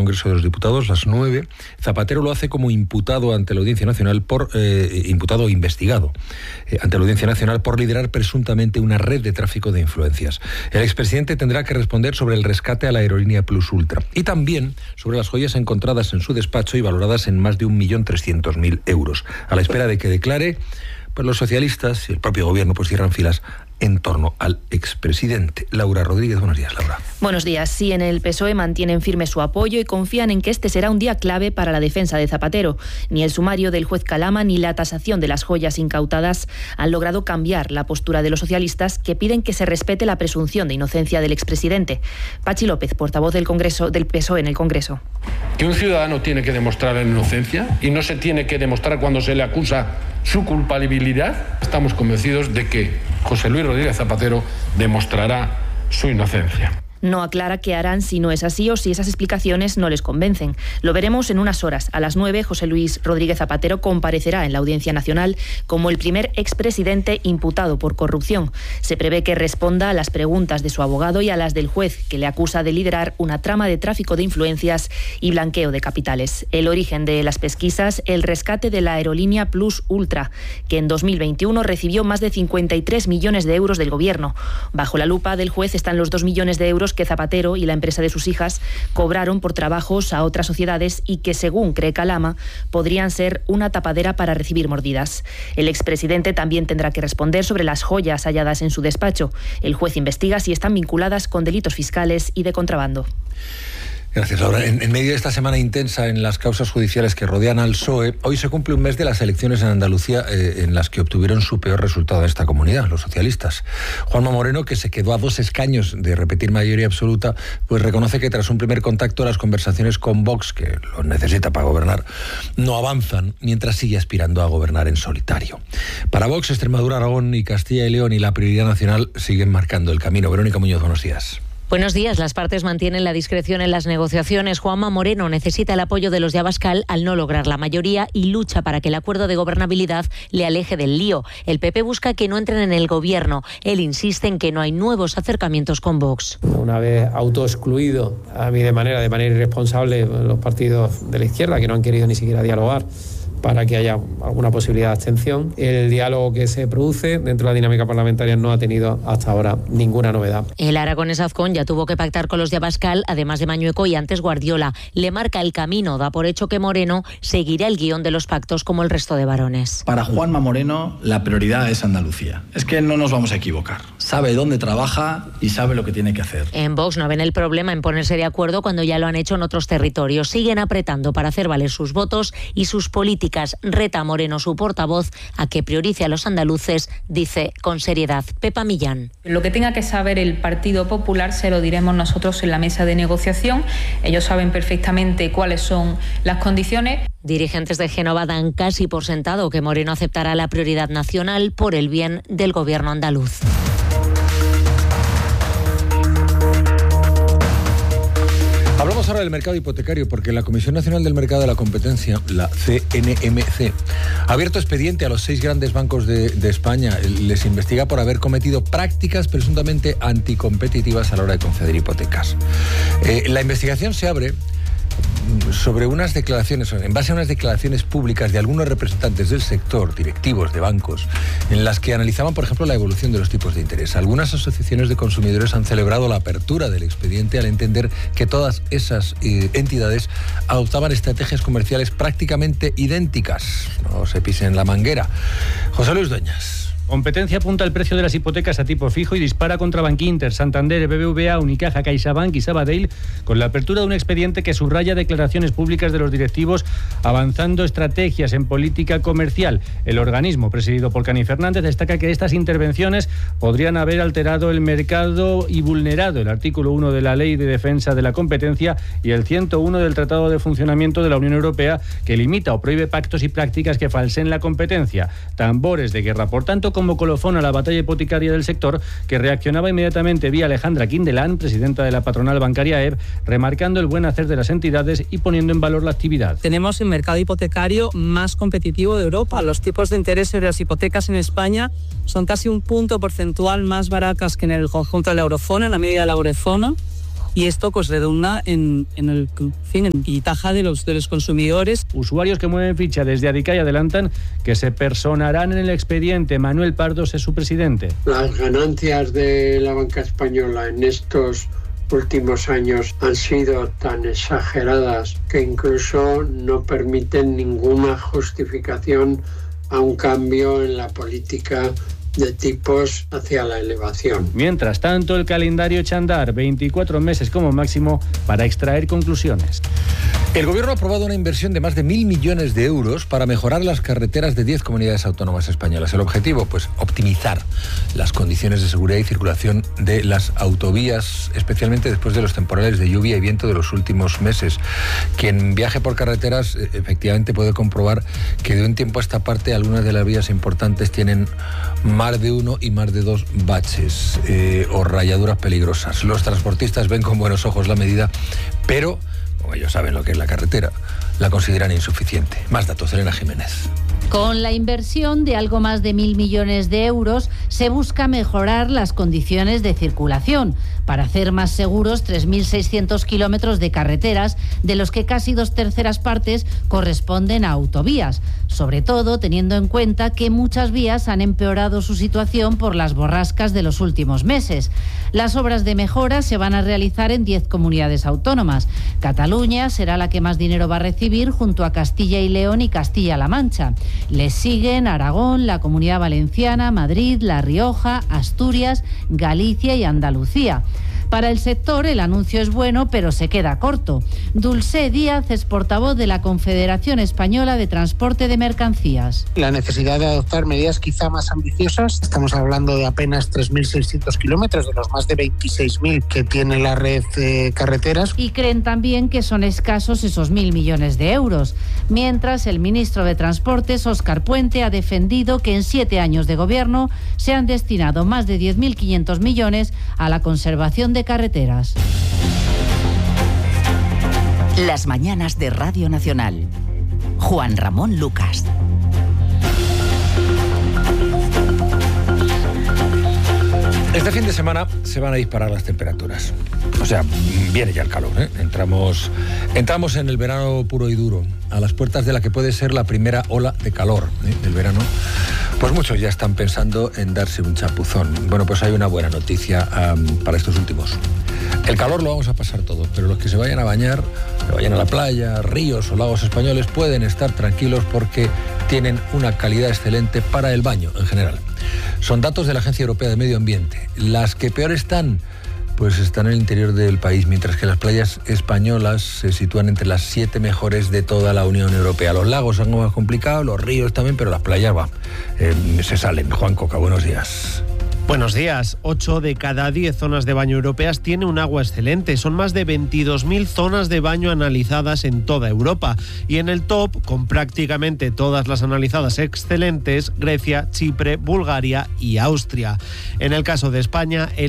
Congreso de los Diputados, las 9. Zapatero lo hace como imputado ante la Audiencia Nacional imputado o investigado ante la Audiencia Nacional por liderar presuntamente una red de tráfico de influencias. El expresidente tendrá que responder sobre el rescate a la aerolínea Plus Ultra y también sobre las joyas encontradas en su despacho y valoradas en más de 1.300.000 euros. A la espera de que declare, pues los socialistas y el propio gobierno pues cierran filas en torno al expresidente. Laura Rodríguez, buenos días, Laura. Buenos días. Sí, en el PSOE mantienen firme su apoyo y confían en que este será un día clave para la defensa de Zapatero. Ni el sumario del juez Calama ni la tasación de las joyas incautadas han logrado cambiar la postura de los socialistas, que piden que se respete la presunción de inocencia del expresidente. Pachi López, portavoz del PSOE en el Congreso. Que un ciudadano tiene que demostrar la inocencia y no se tiene que demostrar cuando se le acusa su culpabilidad. Estamos convencidos de que José Luis Rodríguez Zapatero demostrará su inocencia. No aclara qué harán si no es así o si esas explicaciones no les convencen. Lo veremos en unas horas. A las 9, José Luis Rodríguez Zapatero comparecerá en la Audiencia Nacional como el primer expresidente imputado por corrupción. Se prevé que responda a las preguntas de su abogado y a las del juez, que le acusa de liderar una trama de tráfico de influencias y blanqueo de capitales. El origen de las pesquisas, el rescate de la aerolínea Plus Ultra, que en 2021 recibió más de 53 millones de euros del gobierno. Bajo la lupa del juez están los 2 millones de euros que Zapatero y la empresa de sus hijas cobraron por trabajos a otras sociedades y que, según cree Calama, podrían ser una tapadera para recibir mordidas. El expresidente también tendrá que responder sobre las joyas halladas en su despacho. El juez investiga si están vinculadas con delitos fiscales y de contrabando. Gracias, Laura. En medio de esta semana intensa en las causas judiciales que rodean al PSOE, hoy se cumple un mes de las elecciones en Andalucía en las que obtuvieron su peor resultado en esta comunidad, los socialistas. Juanma Moreno, que se quedó a 2 escaños de repetir mayoría absoluta, pues reconoce que tras un primer contacto las conversaciones con Vox, que lo necesita para gobernar, no avanzan, mientras sigue aspirando a gobernar en solitario. Para Vox, Extremadura, Aragón y Castilla y León y la prioridad nacional siguen marcando el camino. Verónica Muñoz, buenos días. Buenos días. Las partes mantienen la discreción en las negociaciones. Juanma Moreno necesita el apoyo de los de Abascal al no lograr la mayoría y lucha para que el acuerdo de gobernabilidad le aleje del lío. El PP busca que no entren en el gobierno. Él insiste en que no hay nuevos acercamientos con Vox. Una vez autoexcluido a mí de manera irresponsable los partidos de la izquierda, que no han querido ni siquiera dialogar para que haya alguna posibilidad de abstención. El diálogo que se produce dentro de la dinámica parlamentaria no ha tenido hasta ahora ninguna novedad. El aragonés Azcón ya tuvo que pactar con los de Abascal, además de Mañueco y antes Guardiola. Le marca el camino, da por hecho que Moreno seguirá el guión de los pactos como el resto de varones. Para Juanma Moreno la prioridad es Andalucía. Es que no nos vamos a equivocar. Sabe dónde trabaja y sabe lo que tiene que hacer. En Vox no ven el problema en ponerse de acuerdo cuando ya lo han hecho en otros territorios. Siguen apretando para hacer valer sus votos y sus políticas. Reta a Moreno, su portavoz, a que priorice a los andaluces, dice con seriedad Pepa Millán. Lo que tenga que saber el Partido Popular se lo diremos nosotros en la mesa de negociación. Ellos saben perfectamente cuáles son las condiciones. Dirigentes de Génova dan casi por sentado que Moreno aceptará la prioridad nacional por el bien del gobierno andaluz. Hablamos ahora del mercado hipotecario porque la Comisión Nacional del Mercado de la Competencia, la CNMC, ha abierto expediente a los 6 grandes bancos de España. Les investiga por haber cometido prácticas presuntamente anticompetitivas a la hora de conceder hipotecas. La investigación se abre sobre unas declaraciones, en base a unas declaraciones públicas de algunos representantes del sector, directivos de bancos, en las que analizaban, por ejemplo, la evolución de los tipos de interés. Algunas asociaciones de consumidores han celebrado la apertura del expediente al entender que todas esas entidades adoptaban estrategias comerciales prácticamente idénticas. No se pisen la manguera. José Luis Dueñas. Competencia apunta el precio de las hipotecas a tipo fijo y dispara contra Bankinter, Santander, BBVA, Unicaja, CaixaBank y Sabadell con la apertura de un expediente que subraya declaraciones públicas de los directivos avanzando estrategias en política comercial. El organismo, presidido por Cani Fernández, destaca que estas intervenciones podrían haber alterado el mercado y vulnerado el artículo 1 de la Ley de Defensa de la Competencia y el 101 del Tratado de Funcionamiento de la Unión Europea, que limita o prohíbe pactos y prácticas que falseen la competencia. Tambores de guerra, por tanto, como colofón a la batalla hipotecaria del sector, que reaccionaba inmediatamente vía Alejandra Quindelán, presidenta de la patronal bancaria EB, remarcando el buen hacer de las entidades y poniendo en valor la actividad. Tenemos el mercado hipotecario más competitivo de Europa. Los tipos de interés sobre las hipotecas en España son casi un punto porcentual más baratas que en el conjunto de la eurozona, en la media de la eurozona. y esto pues redunda en taja de los consumidores. Usuarios que mueven ficha desde Adicai adelantan que se personarán en el expediente. Manuel Pardos es su presidente. Las ganancias de la banca española en estos últimos años han sido tan exageradas que incluso no permiten ninguna justificación a un cambio en la política de tipos hacia la elevación. Mientras tanto, el calendario echa a andar 24 meses como máximo para extraer conclusiones. El Gobierno ha aprobado una inversión de más de 1.000 millones de euros para mejorar las carreteras de 10 comunidades autónomas españolas. El objetivo, pues, optimizar las condiciones de seguridad y circulación de las autovías, especialmente después de los temporales de lluvia y viento de los últimos meses. Quien viaje por carreteras, efectivamente puede comprobar que de un tiempo a esta parte algunas de las vías importantes tienen más de uno y más de dos baches o rayaduras peligrosas. Los transportistas ven con buenos ojos la medida, pero como ellos saben lo que es la carretera, la consideran insuficiente. Más datos, Elena Jiménez. Con la inversión de algo más de 1.000 millones de euros se busca mejorar las condiciones de circulación para hacer más seguros 3.600 kilómetros de carreteras, de los que casi 2/3 partes corresponden a autovías, sobre todo teniendo en cuenta que muchas vías han empeorado su situación por las borrascas de los últimos meses. Las obras de mejora se van a realizar en 10 comunidades autónomas. Cataluña será la que más dinero va a recibir, junto a Castilla y León y Castilla-La Mancha. Les siguen Aragón, la Comunidad Valenciana, Madrid, La Rioja, Asturias, Galicia y Andalucía. Para el sector el anuncio es bueno, pero se queda corto. Dulce Díaz es portavoz de la Confederación Española de Transporte de Mercancías. La necesidad de adoptar medidas quizá más ambiciosas. Estamos hablando de apenas 3.600 kilómetros de los más de 26.000 que tiene la red de carreteras. Y creen también que son escasos esos 1.000 millones de euros. Mientras, el ministro de Transportes, Óscar Puente, ha defendido que en 7 años de gobierno se han destinado más de 10.500 millones a la conservación de carreteras. Las mañanas de Radio Nacional. Juan Ramón Lucas. Este fin de semana se van a disparar las temperaturas. O sea, viene ya el calor, ¿eh? Entramos en el verano puro y duro, a las puertas de la que puede ser la primera ola de calor del verano. Pues muchos ya están pensando en darse un chapuzón. Bueno, pues hay una buena noticia para estos últimos. El calor lo vamos a pasar todos, pero los que se vayan a bañar, que vayan a la playa, ríos o lagos españoles, pueden estar tranquilos porque tienen una calidad excelente para el baño en general. Son datos de la Agencia Europea de Medio Ambiente. Las que peor están, pues están en el interior del país, mientras que las playas españolas se sitúan entre las 7 mejores de toda la Unión Europea. Los lagos son más complicados, los ríos también, pero las playas se salen. Juan Coca, buenos días. Buenos días. 8 de cada 10 zonas de baño europeas tiene un agua excelente. Son más de 22.000 zonas de baño analizadas en toda Europa. Y en el top, con prácticamente todas las analizadas excelentes, Grecia, Chipre, Bulgaria y Austria. En el caso de España, el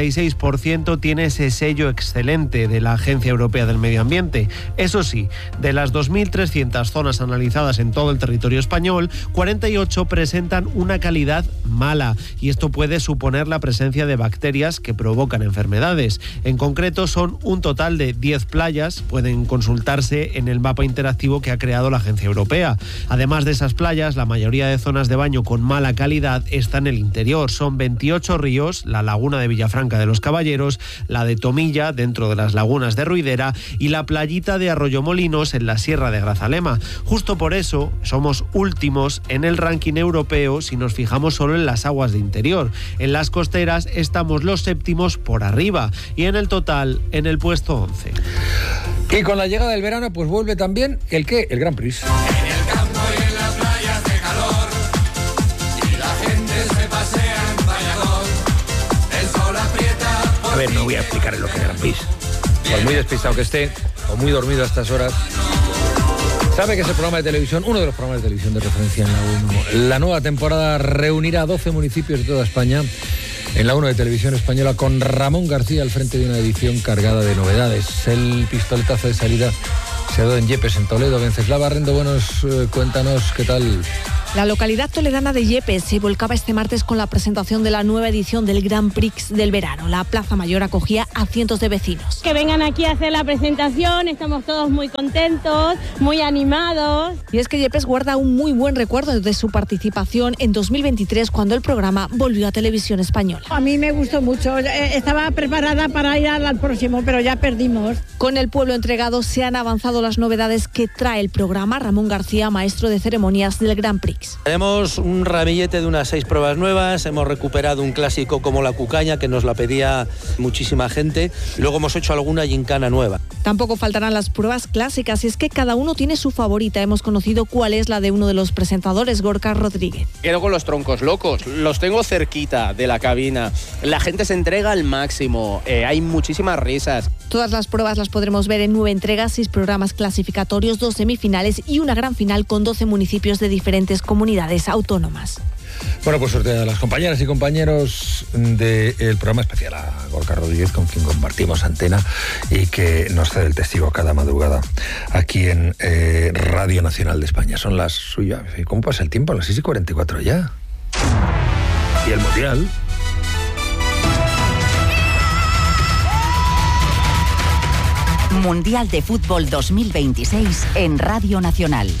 86% tiene ese sello excelente de la Agencia Europea del Medio Ambiente. Eso sí, de las 2.300 zonas analizadas en todo el territorio español, 48 presentan una calidad mala. Y esto puede suponer la presencia de bacterias que provocan enfermedades. En concreto, son un total de 10 playas. Pueden consultarse en el mapa interactivo que ha creado la Agencia Europea. Además de esas playas, la mayoría de zonas de baño con mala calidad está en el interior. Son 28 ríos, la laguna de Villafranca de los Caballeros, la de Tomilla, dentro de las lagunas de Ruidera, y la playita de Arroyomolinos en la Sierra de Grazalema. Justo por eso somos últimos en el ranking europeo si nos fijamos solo en las aguas de interior. En las costeras estamos los séptimos por arriba y en el total en el puesto 11. Y con la llegada del verano pues vuelve también el Gran Prix. En el campo y en la playa hace calor y la gente se pasea en bañador. El sol aprieta. A ver, no voy a explicar lo que es el Gran Prix. Por muy despistado que esté o muy dormido a estas horas, sabe que es el programa de televisión, uno de los programas de televisión de referencia en la 1. La nueva temporada reunirá a 12 municipios de toda España en la 1 de Televisión Española, con Ramón García al frente de una edición cargada de novedades. El pistoletazo de salida se ha dado en Yepes, en Toledo. Venceslava Rendo, cuéntanos qué tal. La localidad toledana de Yepes se volcaba este martes con la presentación de la nueva edición del Grand Prix del verano. La Plaza Mayor acogía a cientos de vecinos. Que vengan aquí a hacer la presentación, estamos todos muy contentos, muy animados. Y es que Yepes guarda un muy buen recuerdo de su participación en 2023 cuando el programa volvió a Televisión Española. A mí me gustó mucho, estaba preparada para ir al próximo, pero ya perdimos. Con el pueblo entregado se han avanzado las novedades que trae el programa. Ramón García, maestro de ceremonias del Grand Prix. Tenemos un ramillete de unas 6 pruebas nuevas, hemos recuperado un clásico como la cucaña, que nos la pedía muchísima gente, luego hemos hecho alguna gincana nueva. Tampoco faltarán las pruebas clásicas, y es que cada uno tiene su favorita. Hemos conocido cuál es la de uno de los presentadores, Gorka Rodríguez. Quedo con los troncos locos, los tengo cerquita de la cabina, la gente se entrega al máximo, hay muchísimas risas. Todas las pruebas las podremos ver en 9 entregas, 6 programas clasificatorios, 2 semifinales y una gran final con 12 municipios de diferentes comunidades autónomas. Bueno, pues suerte a las compañeras y compañeros del programa especial, a Gorka Rodríguez, con quien compartimos antena y que nos cede el testigo cada madrugada aquí en Radio Nacional de España. Son las suyas. ¿Cómo pasa el tiempo? A las 6:44 ya. Y el Mundial. Mundial de Fútbol 2026 en Radio Nacional.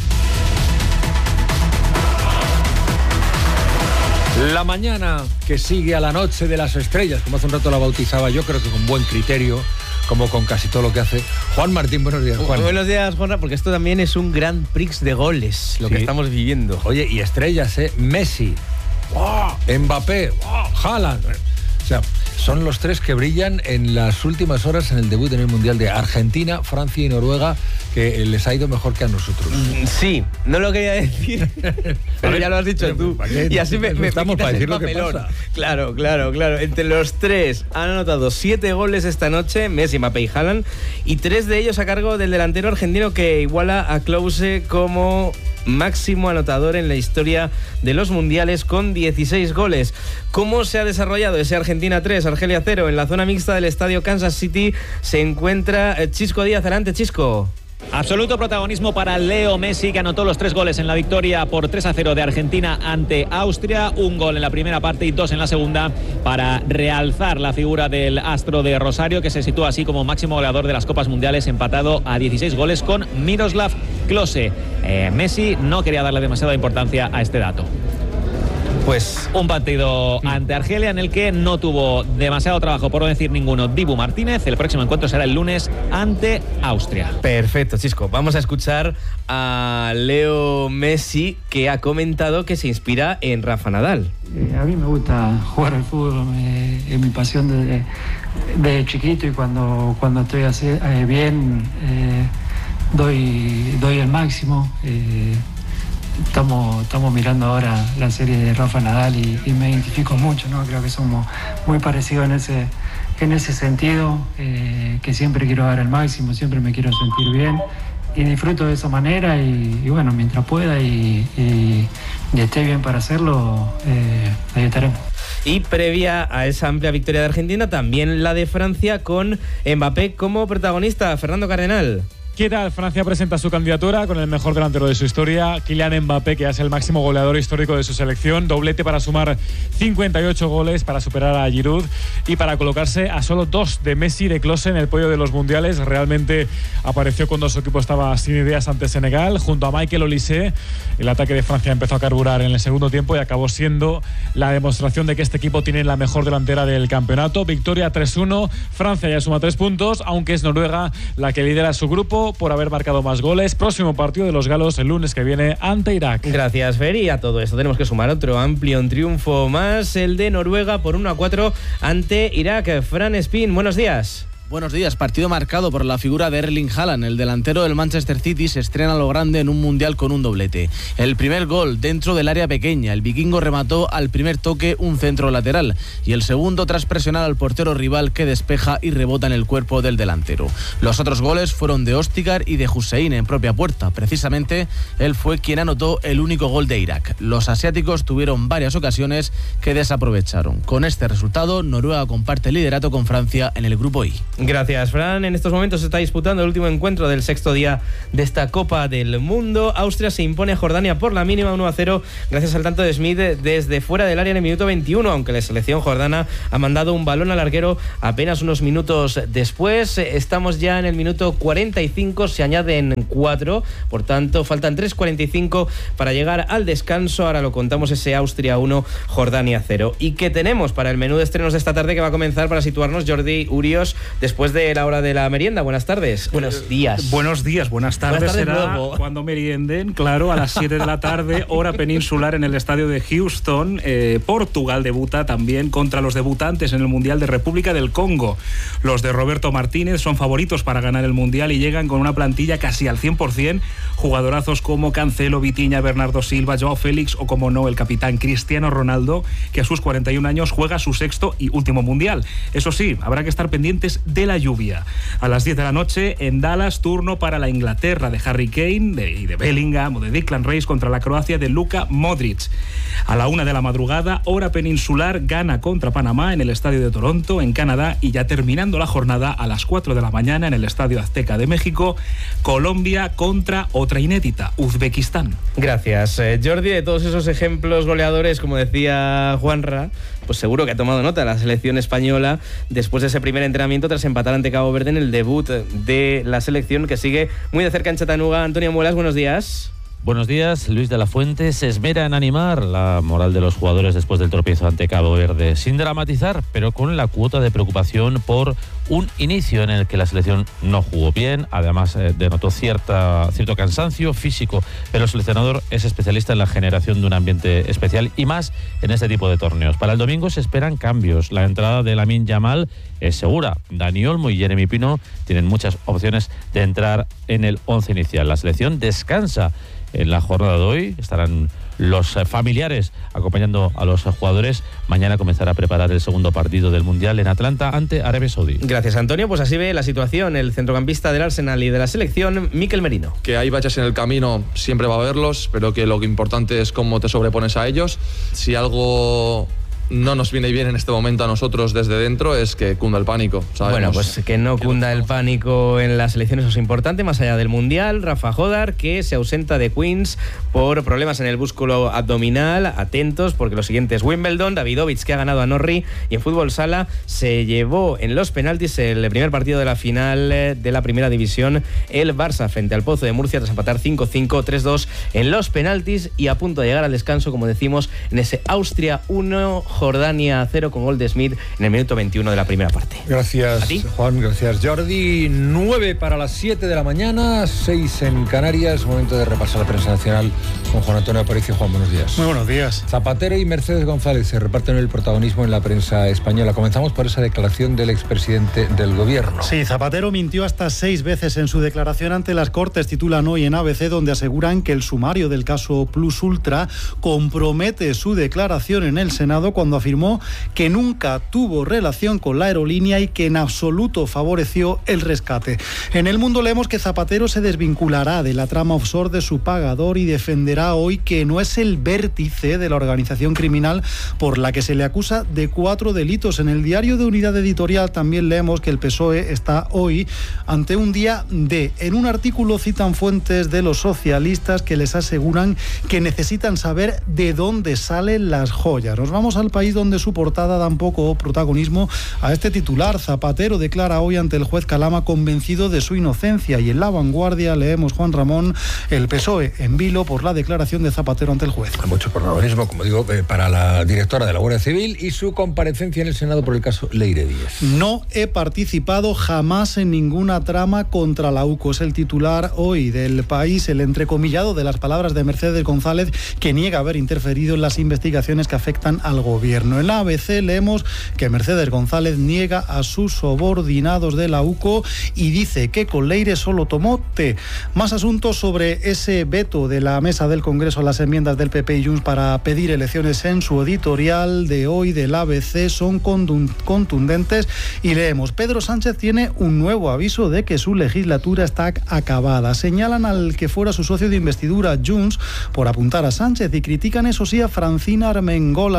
La mañana que sigue a la noche de las estrellas, como hace un rato la bautizaba yo, creo que con buen criterio, como con casi todo lo que hace. Juan Martín, buenos días, Juan. Buenos días, Juanra, porque esto también es un Grand Prix de goles, lo que estamos viviendo. Oye, y estrellas, Messi, ¡wow! Mbappé, ¡wow! Haaland. O sea, son los 3 que brillan en las últimas horas en el debut en el Mundial de Argentina, Francia y Noruega, que les ha ido mejor que a nosotros. Sí, no lo quería decir, pero ya lo has dicho tú. Y así me estamos para decir lo que pasa. Claro. Entre los 3 han anotado 7 goles esta noche, Messi, Mbappé y Haaland, y 3 de ellos a cargo del delantero argentino que iguala a Klose como máximo anotador en la historia de los mundiales con 16 goles. ¿Cómo se ha desarrollado ese Argentina 3, Argelia 0? En la zona mixta del estadio Kansas City se encuentra Chisco Díaz. Adelante, Chisco. Absoluto protagonismo para Leo Messi, que anotó los 3 goles en la victoria por 3-0 de Argentina ante Austria. Un gol en la primera parte y 2 en la segunda, para realzar la figura del astro de Rosario, que se sitúa así como máximo goleador de las Copas Mundiales, empatado a 16 goles con Miroslav Klose. Messi no quería darle demasiada importancia a este dato. Pues un partido ante Argelia en el que no tuvo demasiado trabajo, por no decir ninguno, Dibu Martínez. El próximo encuentro será el lunes ante Austria. Perfecto, Chisco. Vamos a escuchar a Leo Messi, que ha comentado que se inspira en Rafa Nadal. A mí me gusta jugar al fútbol, es mi pasión desde chiquito, y cuando estoy bien doy el máximo. Estamos mirando ahora la serie de Rafa Nadal y me identifico mucho, ¿no? Creo que somos muy parecidos en ese sentido, que siempre quiero dar el máximo, siempre me quiero sentir bien y disfruto de esa manera, y bueno, mientras pueda y esté bien para hacerlo, ahí estaremos. Y previa a esa amplia victoria de Argentina, también la de Francia con Mbappé como protagonista. Fernando Cardenal. ¿Qué tal? Francia presenta su candidatura con el mejor delantero de su historia, Kylian Mbappé, que es el máximo goleador histórico de su selección. Doblete para sumar 58 goles, para superar a Giroud y para colocarse a solo 2 de Messi y de Klose en el podio de los mundiales. Realmente apareció cuando su equipo estaba sin ideas ante Senegal, junto a Michael Olise. El ataque de Francia empezó a carburar en el segundo tiempo y acabó siendo la demostración de que este equipo tiene la mejor delantera del campeonato. Victoria 3-1, Francia ya suma 3 puntos, aunque es Noruega la que lidera su grupo por haber marcado más goles. Próximo partido de los galos el lunes que viene ante Irak. Gracias, Fer. Y a todo esto tenemos que sumar otro amplio triunfo más, el de Noruega por 1-4 ante Irak. Fran Espín, buenos días. Buenos días. Partido marcado por la figura de Erling Haaland. El delantero del Manchester City se estrena a lo grande en un mundial con un doblete. El primer gol dentro del área pequeña. El vikingo remató al primer toque un centro lateral. Y el segundo tras presionar al portero rival, que despeja y rebota en el cuerpo del delantero. Los otros goles fueron de Ostigar y de Hussein en propia puerta. Precisamente él fue quien anotó el único gol de Irak. Los asiáticos tuvieron varias ocasiones que desaprovecharon. Con este resultado, Noruega comparte el liderato con Francia en el grupo I. Gracias, Fran. En estos momentos se está disputando el último encuentro del sexto día de esta Copa del Mundo. Austria se impone a Jordania por la mínima 1-0 gracias al tanto de Smith desde fuera del área en el minuto 21, aunque la selección jordana ha mandado un balón al arquero apenas unos minutos después. Estamos ya en el minuto 45, se añaden 4, por tanto faltan 3:45 para llegar al descanso. Ahora lo contamos, ese Austria 1, Jordania 0. ¿Y qué tenemos para el menú de estrenos de esta tarde que va a comenzar para situarnos Jordi Urios después de la hora de la merienda? Buenas tardes. Buenos días. Buenos días, buenas tardes. Será luego. Cuando merienden, claro, a las 7 de la tarde, hora peninsular en el estadio de Houston. Portugal debuta también contra los debutantes en el Mundial de República del Congo. Los de Roberto Martínez son favoritos para ganar el Mundial y llegan con una plantilla casi al 100%. Jugadorazos como Cancelo, Vitinha, Bernardo Silva, Joao Félix o, como no, el capitán Cristiano Ronaldo, que a sus 41 años juega su sexto y último Mundial. Eso sí, habrá que estar pendientes de la lluvia. A las 10 de la noche, en Dallas, turno para la Inglaterra de Harry Kane y de Bellingham o de Declan Rice contra la Croacia de Luka Modric. A la 1 de la madrugada, hora peninsular, Ghana contra Panamá en el estadio de Toronto, en Canadá, y ya terminando la jornada a las 4 de la mañana en el estadio Azteca de México, Colombia contra otra inédita, Uzbekistán. Gracias, Jordi. De todos esos ejemplos goleadores, como decía Juanra, pues seguro que ha tomado nota la selección española después de ese primer entrenamiento tras empatar ante Cabo Verde en el debut de la selección, que sigue muy de cerca en Chattanooga. Antonio Muelas, buenos días. Buenos días. Luis de la Fuente se esmera en animar la moral de los jugadores después del tropiezo ante Cabo Verde, sin dramatizar, pero con la cuota de preocupación por un inicio en el que la selección no jugó bien. Además, denotó cierto cansancio físico, pero el seleccionador es especialista en la generación de un ambiente especial y más en este tipo de torneos. Para el domingo se esperan cambios. La entrada de Lamine Yamal es segura. Dani Olmo y Jeremy Pino tienen muchas opciones de entrar en el 11 inicial. La selección descansa. En la jornada de hoy estarán los familiares acompañando a los jugadores. Mañana comenzará a preparar el segundo partido del Mundial en Atlanta ante Arabia Saudí. Gracias, Antonio. Pues así ve la situación el centrocampista del Arsenal y de la selección, Mikel Merino. Que hay baches en el camino, siempre va a haberlos, pero que lo importante es cómo te sobrepones a ellos. Si algo no nos viene bien en este momento a nosotros desde dentro, es que cunda el pánico, ¿sabemos? Bueno, pues que no cunda el pánico en las selecciones, eso es importante. Más allá del Mundial, Rafa Jodar, que se ausenta de Queens por problemas en el músculo abdominal. Atentos, porque lo siguiente es Wimbledon, Davidovich, que ha ganado a Norrie, y en fútbol sala se llevó en los penaltis el primer partido de la final de la primera división, el Barça frente al Pozo de Murcia, tras empatar 5-5, 3-2 en los penaltis, y a punto de llegar al descanso, como decimos, en ese Austria 1, Jordania 0, con gol de Smith en el minuto 21 de la primera parte. Gracias, Juan, gracias, Jordi. 9 para las 7 de la mañana, 6 en Canarias. Momento de repasar la prensa nacional con Juan Antonio Aparicio. Juan, buenos días. Muy buenos días. Zapatero y Mercedes González se reparten el protagonismo en la prensa española. Comenzamos por esa declaración del expresidente del gobierno. Sí, Zapatero mintió hasta 6 veces en su declaración ante las Cortes, titulan hoy en ABC, donde aseguran que el sumario del caso Plus Ultra compromete su declaración en el Senado cuando afirmó que nunca tuvo relación con la aerolínea y que en absoluto favoreció el rescate. En El Mundo leemos que Zapatero se desvinculará de la trama offshore de su pagador y defenderá hoy que no es el vértice de la organización criminal por la que se le acusa de 4 delitos. En el diario de Unidad Editorial también leemos que el PSOE está hoy ante un día D. En un artículo citan fuentes de los socialistas que les aseguran que necesitan saber de dónde salen las joyas. Nos vamos al País, donde su portada da un poco protagonismo a este titular. Zapatero declara hoy ante el juez Calama convencido de su inocencia, y en La Vanguardia leemos, Juan Ramón, el PSOE en vilo por la declaración de Zapatero ante el juez. Mucho protagonismo, como digo, para la directora de la Guardia Civil y su comparecencia en el Senado por el caso Leire Díez. No he participado jamás en ninguna trama contra la UCO. Es el titular hoy del País, el entrecomillado de las palabras de Mercedes González, que niega haber interferido en las investigaciones que afectan al gobierno. En la ABC leemos que Mercedes González niega a sus subordinados de la UCO y dice que con Leire solo tomó té. Más asuntos sobre ese veto de la mesa del Congreso a las enmiendas del PP y Junts para pedir elecciones en su editorial de hoy del ABC son contundentes, y leemos: Pedro Sánchez tiene un nuevo aviso de que su legislatura está acabada. Señalan al que fuera su socio de investidura, Junts, por apuntar a Sánchez, y critican, eso sí, a Francina Armengol, a la presidenta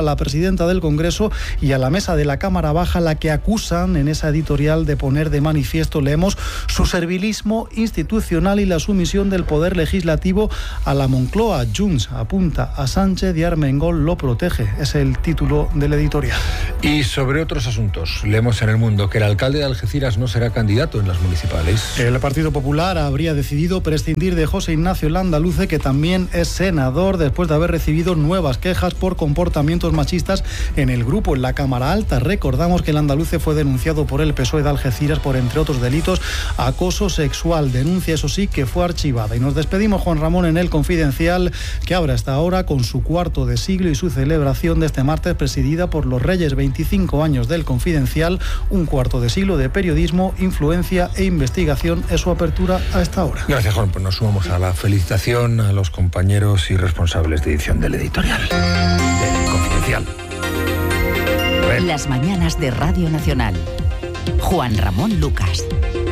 presidenta del Congreso y a la mesa de la Cámara Baja, la que acusan en esa editorial de poner de manifiesto, leemos, su servilismo institucional y la sumisión del poder legislativo a la Moncloa. Junts apunta a Sánchez y Armengol lo protege. Es el título del editorial. Y sobre otros asuntos, leemos en El Mundo que el alcalde de Algeciras no será candidato en las municipales. El Partido Popular habría decidido prescindir de José Ignacio Landaluce, que también es senador, después de haber recibido nuevas quejas por comportamientos machistas en el grupo en la Cámara Alta. Recordamos que Landaluce fue denunciado por el PSOE de Algeciras por, entre otros delitos, acoso sexual. Denuncia, eso sí, que fue archivada. Y nos despedimos, Juan Ramón, en El Confidencial, que abre hasta ahora con su cuarto de siglo y su celebración de este martes, presidida por los Reyes. 25 años del Confidencial, un cuarto de siglo de periodismo, influencia e investigación es su apertura a esta hora. Gracias, Juan. Pues nos sumamos a la felicitación a los compañeros y responsables de edición del editorial del Confidencial. Las mañanas de Radio Nacional. Juan Ramón Lucas.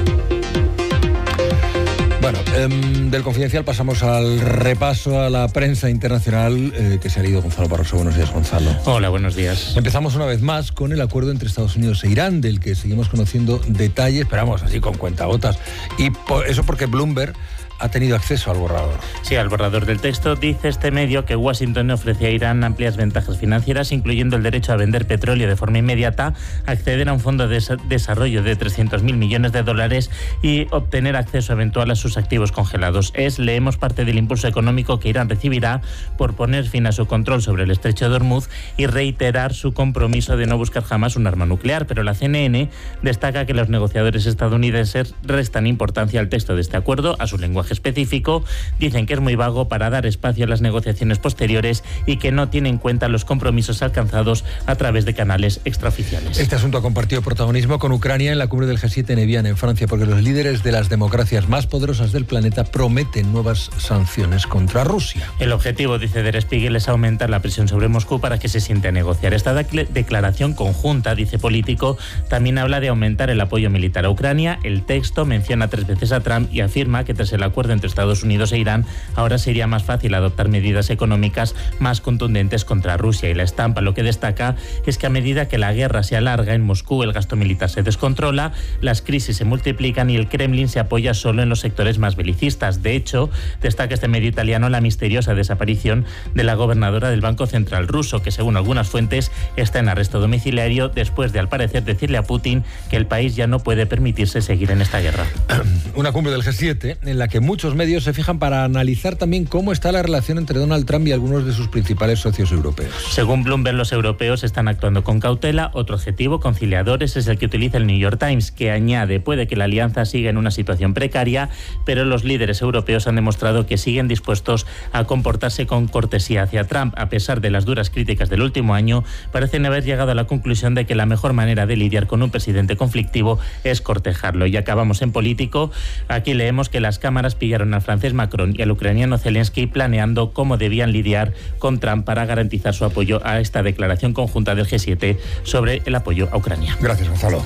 Bueno, del Confidencial pasamos al repaso a la prensa internacional que se ha leído Gonzalo Barroso. Buenos días, Gonzalo. Hola, buenos días. Empezamos una vez más con el acuerdo entre Estados Unidos e Irán, del que seguimos conociendo detalles, pero vamos, así con cuentagotas. Y eso porque Bloomberg ha tenido acceso al borrador. Sí, al borrador del texto. Dice este medio que Washington ofrece a Irán amplias ventajas financieras, incluyendo el derecho a vender petróleo de forma inmediata, acceder a un fondo de desarrollo de 300.000 millones de dólares y obtener acceso eventual a sus activos congelados. Leemos, parte del impulso económico que Irán recibirá por poner fin a su control sobre el estrecho de Hormuz y reiterar su compromiso de no buscar jamás un arma nuclear. Pero la CNN destaca que los negociadores estadounidenses restan importancia al texto de este acuerdo, a su lenguaje específico. Dicen que es muy vago para dar espacio a las negociaciones posteriores y que no tiene en cuenta los compromisos alcanzados a través de canales extraoficiales. Este asunto ha compartido protagonismo con Ucrania en la cumbre del G7 en Evian, en Francia, porque los líderes de las democracias más poderosas del planeta prometen nuevas sanciones contra Rusia. El objetivo, dice Der Spiegel, es aumentar la presión sobre Moscú para que se siente a negociar. Esta declaración conjunta, dice Político, también habla de aumentar el apoyo militar a Ucrania. El texto menciona 3 veces a Trump y afirma que tras el acuerdo entre Estados Unidos e Irán, ahora sería más fácil adoptar medidas económicas más contundentes contra Rusia. Y la estampa lo que destaca es que a medida que la guerra se alarga en Moscú, el gasto militar se descontrola, las crisis se multiplican y el Kremlin se apoya solo en los sectores más belicistas. De hecho, destaca este medio italiano la misteriosa desaparición de la gobernadora del Banco Central ruso, que según algunas fuentes está en arresto domiciliario después de, al parecer, decirle a Putin que el país ya no puede permitirse seguir en esta guerra. Una cumbre del G7 en la que muchos medios se fijan para analizar también cómo está la relación entre Donald Trump y algunos de sus principales socios europeos. Según Bloomberg, los europeos están actuando con cautela. Otro objetivo, conciliadores, es el que utiliza el New York Times, que añade, puede que la alianza siga en una situación precaria, pero los líderes europeos han demostrado que siguen dispuestos a comportarse con cortesía hacia Trump. A pesar de las duras críticas del último año, parecen haber llegado a la conclusión de que la mejor manera de lidiar con un presidente conflictivo es cortejarlo. Y acabamos en Político. Aquí leemos que las cámaras pillaron al francés Macron y al ucraniano Zelensky planeando cómo debían lidiar con Trump para garantizar su apoyo a esta declaración conjunta del G7 sobre el apoyo a Ucrania. Gracias, Gonzalo.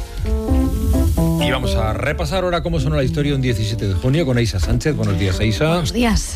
Y vamos a repasar ahora cómo sonó la historia un 17 de junio con Aisa Sánchez. Buenos días, Aisa. Buenos días.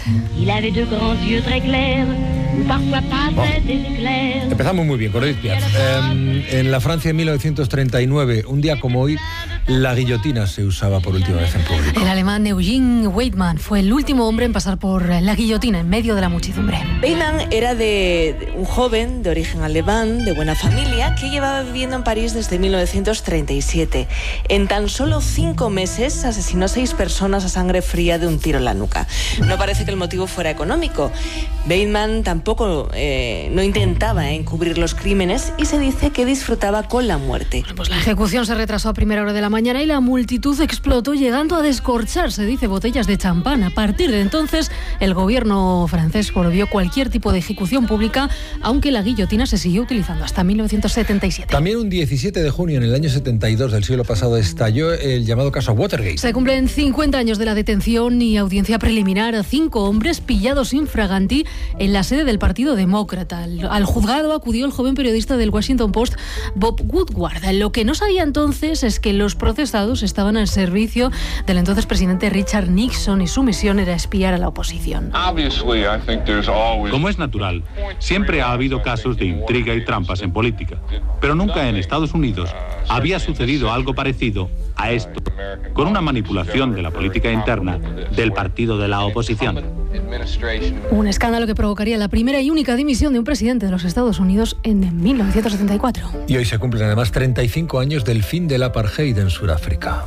Empezamos muy bien con Edith Piaf. En la Francia de 1939, un día como hoy, la guillotina se usaba por última vez en público. El alemán Eugene Weidmann fue el último hombre en pasar por la guillotina en medio de la muchedumbre. Weidmann era de un joven de origen alemán, de buena familia, que llevaba viviendo en París desde 1937. En tan solo 5 meses asesinó a 6 personas a sangre fría de un tiro en la nuca. No parece que el motivo fuera económico. Weidmann tampoco no intentaba encubrir los crímenes y se dice que disfrutaba con la muerte. Bueno, pues la ejecución se retrasó a primera hora de la mañana y la multitud explotó, llegando a descorcharse, dice, botellas de champán. A partir de entonces, el gobierno francés prohibió cualquier tipo de ejecución pública, aunque la guillotina se siguió utilizando hasta 1977. También un 17 de junio, en el año 72 del siglo pasado, estalló el llamado caso Watergate. Se cumplen 50 años de la detención y audiencia preliminar a 5 hombres pillados infraganti en la sede del del Partido Demócrata. Al juzgado acudió el joven periodista del Washington Post, Bob Woodward. Lo que no sabía entonces es que los procesados estaban al servicio del entonces presidente Richard Nixon y su misión era espiar a la oposición. Como es natural, siempre ha habido casos de intriga y trampas en política, pero nunca en Estados Unidos había sucedido algo parecido a esto, con una manipulación de la política interna del partido de la oposición. Un escándalo que provocaría la primera y única dimisión de un presidente de los Estados Unidos en 1974. Y hoy se cumplen además 35 años del fin del apartheid en Sudáfrica.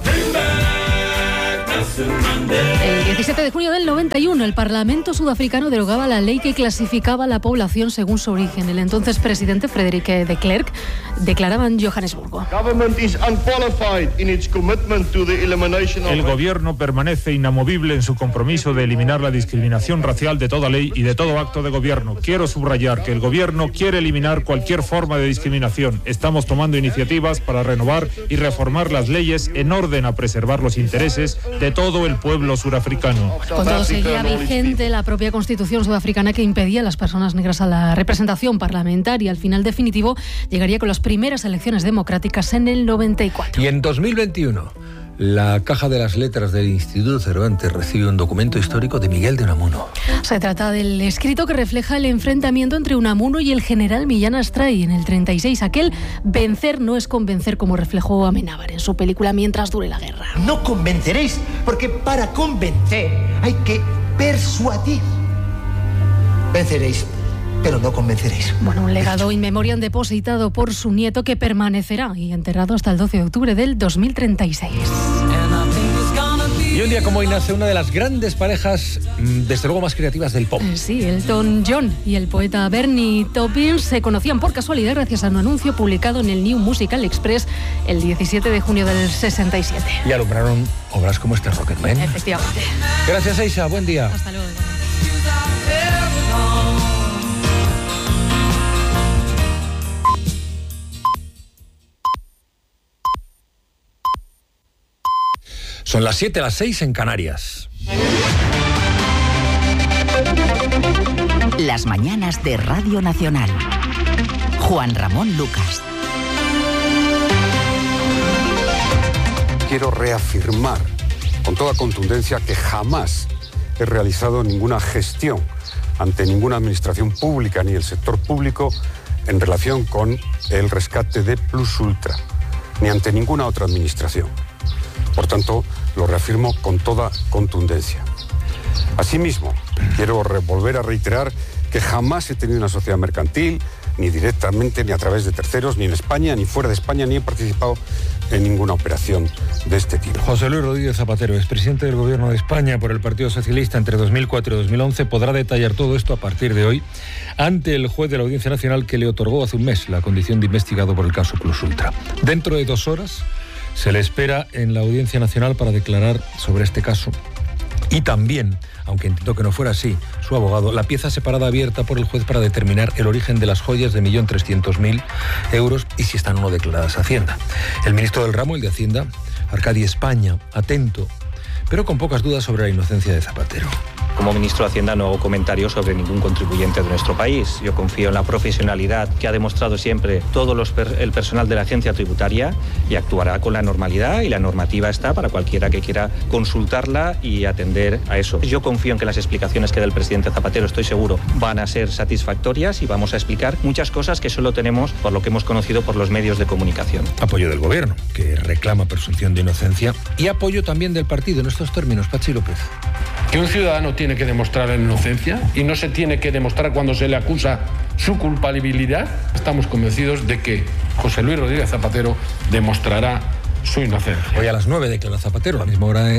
El 17 de junio del 91, el Parlamento sudafricano derogaba la ley que clasificaba a la población según su origen. El entonces presidente Frederik de Klerk declaraba en Johannesburgo: el gobierno permanece inamovible en su compromiso de eliminar la discriminación racial de toda ley y de todo acto de gobierno. Quiero subrayar que el gobierno quiere eliminar cualquier forma de discriminación. Estamos tomando iniciativas para renovar y reformar las leyes en orden a preservar los intereses de todo el pueblo surafricano. Con todo, seguía vigente la propia constitución sudafricana que impedía a las personas negras a la representación parlamentaria. Al final definitivo llegaría con las primeras elecciones democráticas en el 94. Y en 2021, la Caja de las Letras del Instituto Cervantes recibe un documento histórico de Miguel de Unamuno. Se trata del escrito que refleja el enfrentamiento entre Unamuno y el general Millán Astray en el 36. Aquel vencer no es convencer, como reflejó Amenábar en su película Mientras dure la guerra. No convenceréis, porque para convencer hay que persuadir. Venceréis, pero no convenceréis. Bueno, un legado in memoriam depositado por su nieto que permanecerá y enterrado hasta el 12 de octubre del 2036. Y un día como hoy nace una de las grandes parejas, desde luego más creativas del pop. Sí, Elton John y el poeta Bernie Taupin se conocían por casualidad gracias a un anuncio publicado en el New Musical Express el 17 de junio del 67. Y alumbraron obras como este Rocketman. Efectivamente. Gracias, Eisa. Buen día. Hasta luego. Son las 7, las 6 en Canarias. Las mañanas de Radio Nacional. Juan Ramón Lucas. Quiero reafirmar con toda contundencia que jamás he realizado ninguna gestión ante ninguna administración pública ni el sector público en relación con el rescate de Plus Ultra, ni ante ninguna otra administración. Por tanto, lo reafirmo con toda contundencia. Asimismo, quiero volver a reiterar que jamás he tenido una sociedad mercantil, ni directamente, ni a través de terceros, ni en España, ni fuera de España, ni he participado en ninguna operación de este tipo. José Luis Rodríguez Zapatero, expresidente del Gobierno de España por el Partido Socialista entre 2004 y 2011, podrá detallar todo esto a partir de hoy ante el juez de la Audiencia Nacional que le otorgó hace un mes la condición de investigado por el caso Plus Ultra. Dentro de 2 horas se le espera en la Audiencia Nacional para declarar sobre este caso. Y también, aunque intentó que no fuera así, su abogado, la pieza separada abierta por el juez para determinar el origen de las joyas de 1.300.000 euros y si están o no declaradas a Hacienda. El ministro del ramo, el de Hacienda, Arcadi España, atento, pero con pocas dudas sobre la inocencia de Zapatero. Como ministro de Hacienda no hago comentarios sobre ningún contribuyente de nuestro país. Yo confío en la profesionalidad que ha demostrado siempre todo el personal de la agencia tributaria y actuará con la normalidad, y la normativa está para cualquiera que quiera consultarla y atender a eso. Yo confío en que las explicaciones que dé el presidente Zapatero, estoy seguro, van a ser satisfactorias y vamos a explicar muchas cosas que solo tenemos por lo que hemos conocido por los medios de comunicación. Apoyo del Gobierno, que reclama presunción de inocencia, y apoyo también del partido en estos términos. Pachi López. Que un ciudadano tiene que demostrar la inocencia y no se tiene que demostrar cuando se le acusa su culpabilidad. Estamos convencidos de que José Luis Rodríguez Zapatero demostrará su inocencia. Hoy a las 9 declara Zapatero. A la misma hora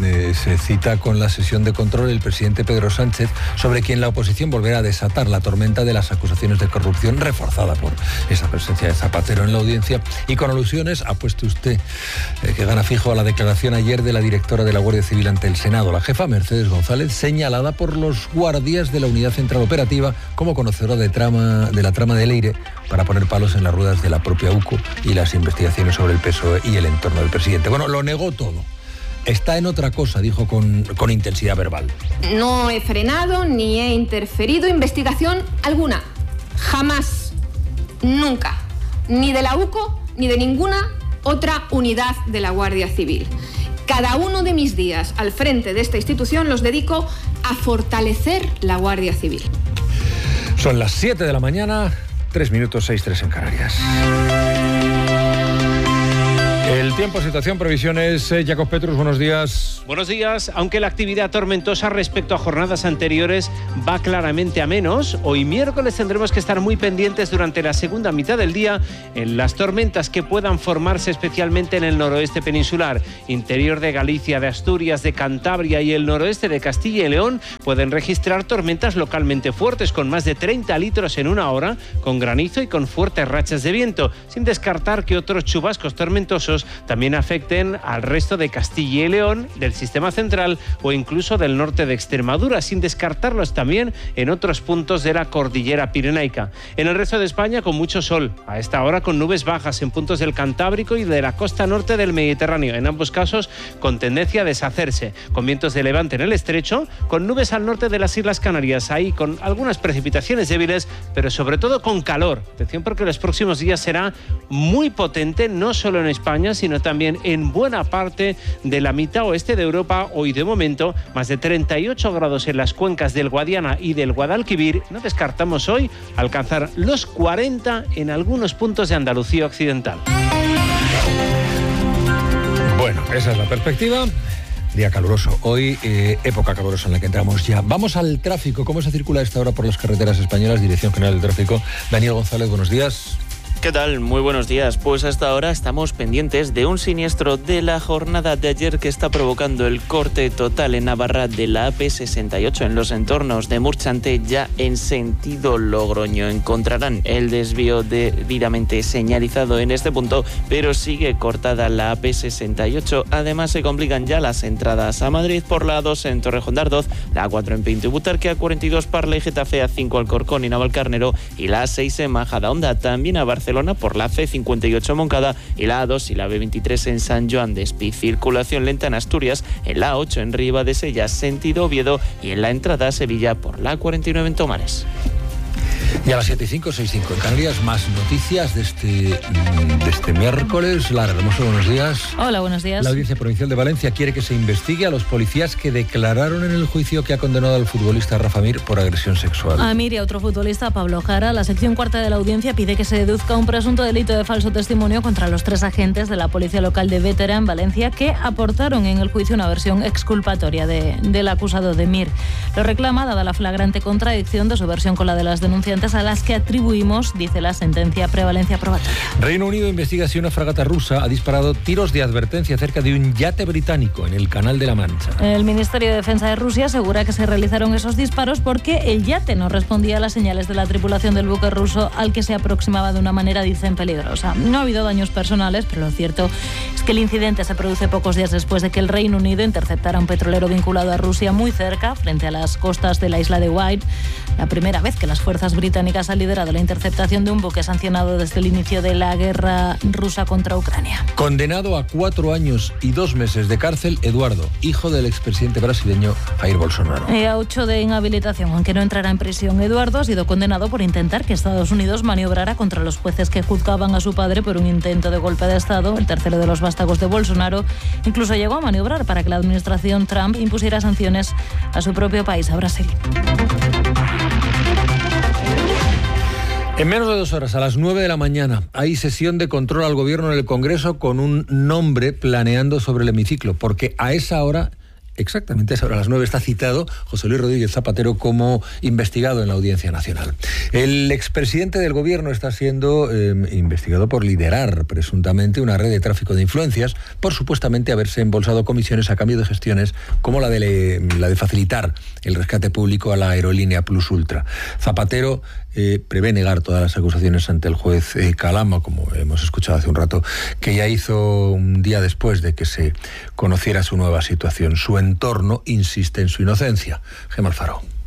se cita con la sesión de control el presidente Pedro Sánchez, sobre quien la oposición volverá a desatar la tormenta de las acusaciones de corrupción, reforzada por esa presencia de Zapatero en la audiencia, y con alusiones, apueste usted que gana fijo, a la declaración ayer de la directora de la Guardia Civil ante el Senado, la jefa Mercedes González, señalada por los guardias de la Unidad Central Operativa como conocedora de la trama de Leire para poner palos en las ruedas de la propia UCO y las investigaciones sobre el PSOE y el entorno del presidente. Bueno, lo negó todo. está en otra cosa, dijo con intensidad verbal. No he frenado ni he interferido investigación alguna. Jamás. Nunca. Ni de la UCO ni de ninguna otra unidad de la Guardia Civil. Cada uno de mis días al frente de esta institución los dedico a fortalecer la Guardia Civil. Son las 7 de la mañana, 3 minutos, 6:03 en Canarias. El tiempo, situación, previsiones. Jacob Petrus, buenos días. Buenos días. Aunque la actividad tormentosa respecto a jornadas anteriores va claramente a menos, hoy miércoles tendremos que estar muy pendientes durante la segunda mitad del día en las tormentas que puedan formarse especialmente en el noroeste peninsular. Interior de Galicia, de Asturias, de Cantabria y el noroeste de Castilla y León pueden registrar tormentas localmente fuertes con más de 30 litros en una hora, con granizo y con fuertes rachas de viento, sin descartar que otros chubascos tormentosos también afecten al resto de Castilla y León, del sistema central o incluso del norte de Extremadura, sin descartarlos también en otros puntos de la cordillera pirenaica. En el resto de España con mucho sol, a esta hora con nubes bajas en puntos del Cantábrico y de la costa norte del Mediterráneo, en ambos casos con tendencia a deshacerse, con vientos de levante en el estrecho, con nubes al norte de las Islas Canarias, ahí con algunas precipitaciones débiles, pero sobre todo con calor. Atención porque los próximos días será muy potente, no solo en España, sino también en buena parte de la mitad oeste de Europa. Hoy de momento más de 38 grados en las cuencas del Guadiana y del Guadalquivir. No descartamos hoy alcanzar los 40 en algunos puntos de Andalucía occidental. Bueno, esa es la perspectiva. Día caluroso. Hoy, época calurosa en la que entramos ya. Vamos al tráfico. ¿Cómo se circula a esta hora por las carreteras españolas? Dirección General del Tráfico. Daniel González, buenos días. ¿Qué tal? Muy buenos días. Pues hasta ahora estamos pendientes de un siniestro de la jornada de ayer que está provocando el corte total en Navarra de la AP68 en los entornos de Murchante, ya en sentido Logroño. Encontrarán el desvío debidamente señalizado en este punto, pero sigue cortada la AP68. Además se complican ya las entradas a Madrid por la A2 en Torrejón de Ardoz, la A4 en Pinto y Butarque, A42 Parla y Getafe, A5 Alcorcón y Navalcarnero y la A6 en Majadahonda. También a Barcelona por la C58 Moncada y la A2 y la B23 en San Joan de Espí. Circulación lenta en Asturias, en la A8 en Riva de Sella, sentido Oviedo, y en la entrada a Sevilla por la A49 en Tomares. Y a las 7:05, 6:05 en Canarias, más noticias de este miércoles. Lara Hermoso, buenos días. Hola, buenos días. La Audiencia Provincial de Valencia quiere que se investigue a los policías que declararon en el juicio que ha condenado al futbolista Rafa Mir por agresión sexual. A Mir y a otro futbolista, Pablo Jara, la sección cuarta de la Audiencia pide que se deduzca un presunto delito de falso testimonio contra los 3 agentes de la Policía Local de Bétera, en Valencia, que aportaron en el juicio una versión exculpatoria del acusado de Mir. Lo reclama dada la flagrante contradicción de su versión con la de las denunciantes, a las que atribuimos, dice la sentencia, prevalencia probatoria. Reino Unido investiga si una fragata rusa ha disparado tiros de advertencia cerca de un yate británico en el Canal de la Mancha. El Ministerio de Defensa de Rusia asegura que se realizaron esos disparos porque el yate no respondía a las señales de la tripulación del buque ruso al que se aproximaba de una manera, dicen, peligrosa. No ha habido daños personales, pero lo cierto es que el incidente se produce pocos días después de que el Reino Unido interceptara un petrolero vinculado a Rusia muy cerca, frente a las costas de la isla de White. La primera vez que las fuerzas británicas han liderado la interceptación de un buque sancionado desde el inicio de la guerra rusa contra Ucrania. Condenado a 4 años y 2 meses de cárcel, Eduardo, hijo del expresidente brasileño Jair Bolsonaro. A 8 de inhabilitación, aunque no entrará en prisión. Eduardo ha sido condenado por intentar que Estados Unidos maniobrara contra los jueces que juzgaban a su padre por un intento de golpe de Estado, el tercero de los vástagos de Bolsonaro. Incluso llegó a maniobrar para que la administración Trump impusiera sanciones a su propio país, a Brasil. En menos de 2 horas, a las 9 de la mañana, hay sesión de control al gobierno en el Congreso con un nombre planeando sobre el hemiciclo, porque a esa hora, exactamente a esa hora, a las 9, está citado José Luis Rodríguez Zapatero como investigado en la Audiencia Nacional. El expresidente del gobierno está siendo investigado por liderar presuntamente una red de tráfico de influencias, por supuestamente haberse embolsado comisiones a cambio de gestiones como la de facilitar el rescate público a la aerolínea Plus Ultra. Zapatero prevé negar todas las acusaciones ante el juez Calama, como hemos escuchado hace un rato, que ya hizo un día después de que se conociera su nueva situación. Su entorno insiste en su inocencia. Gemma Alfaro.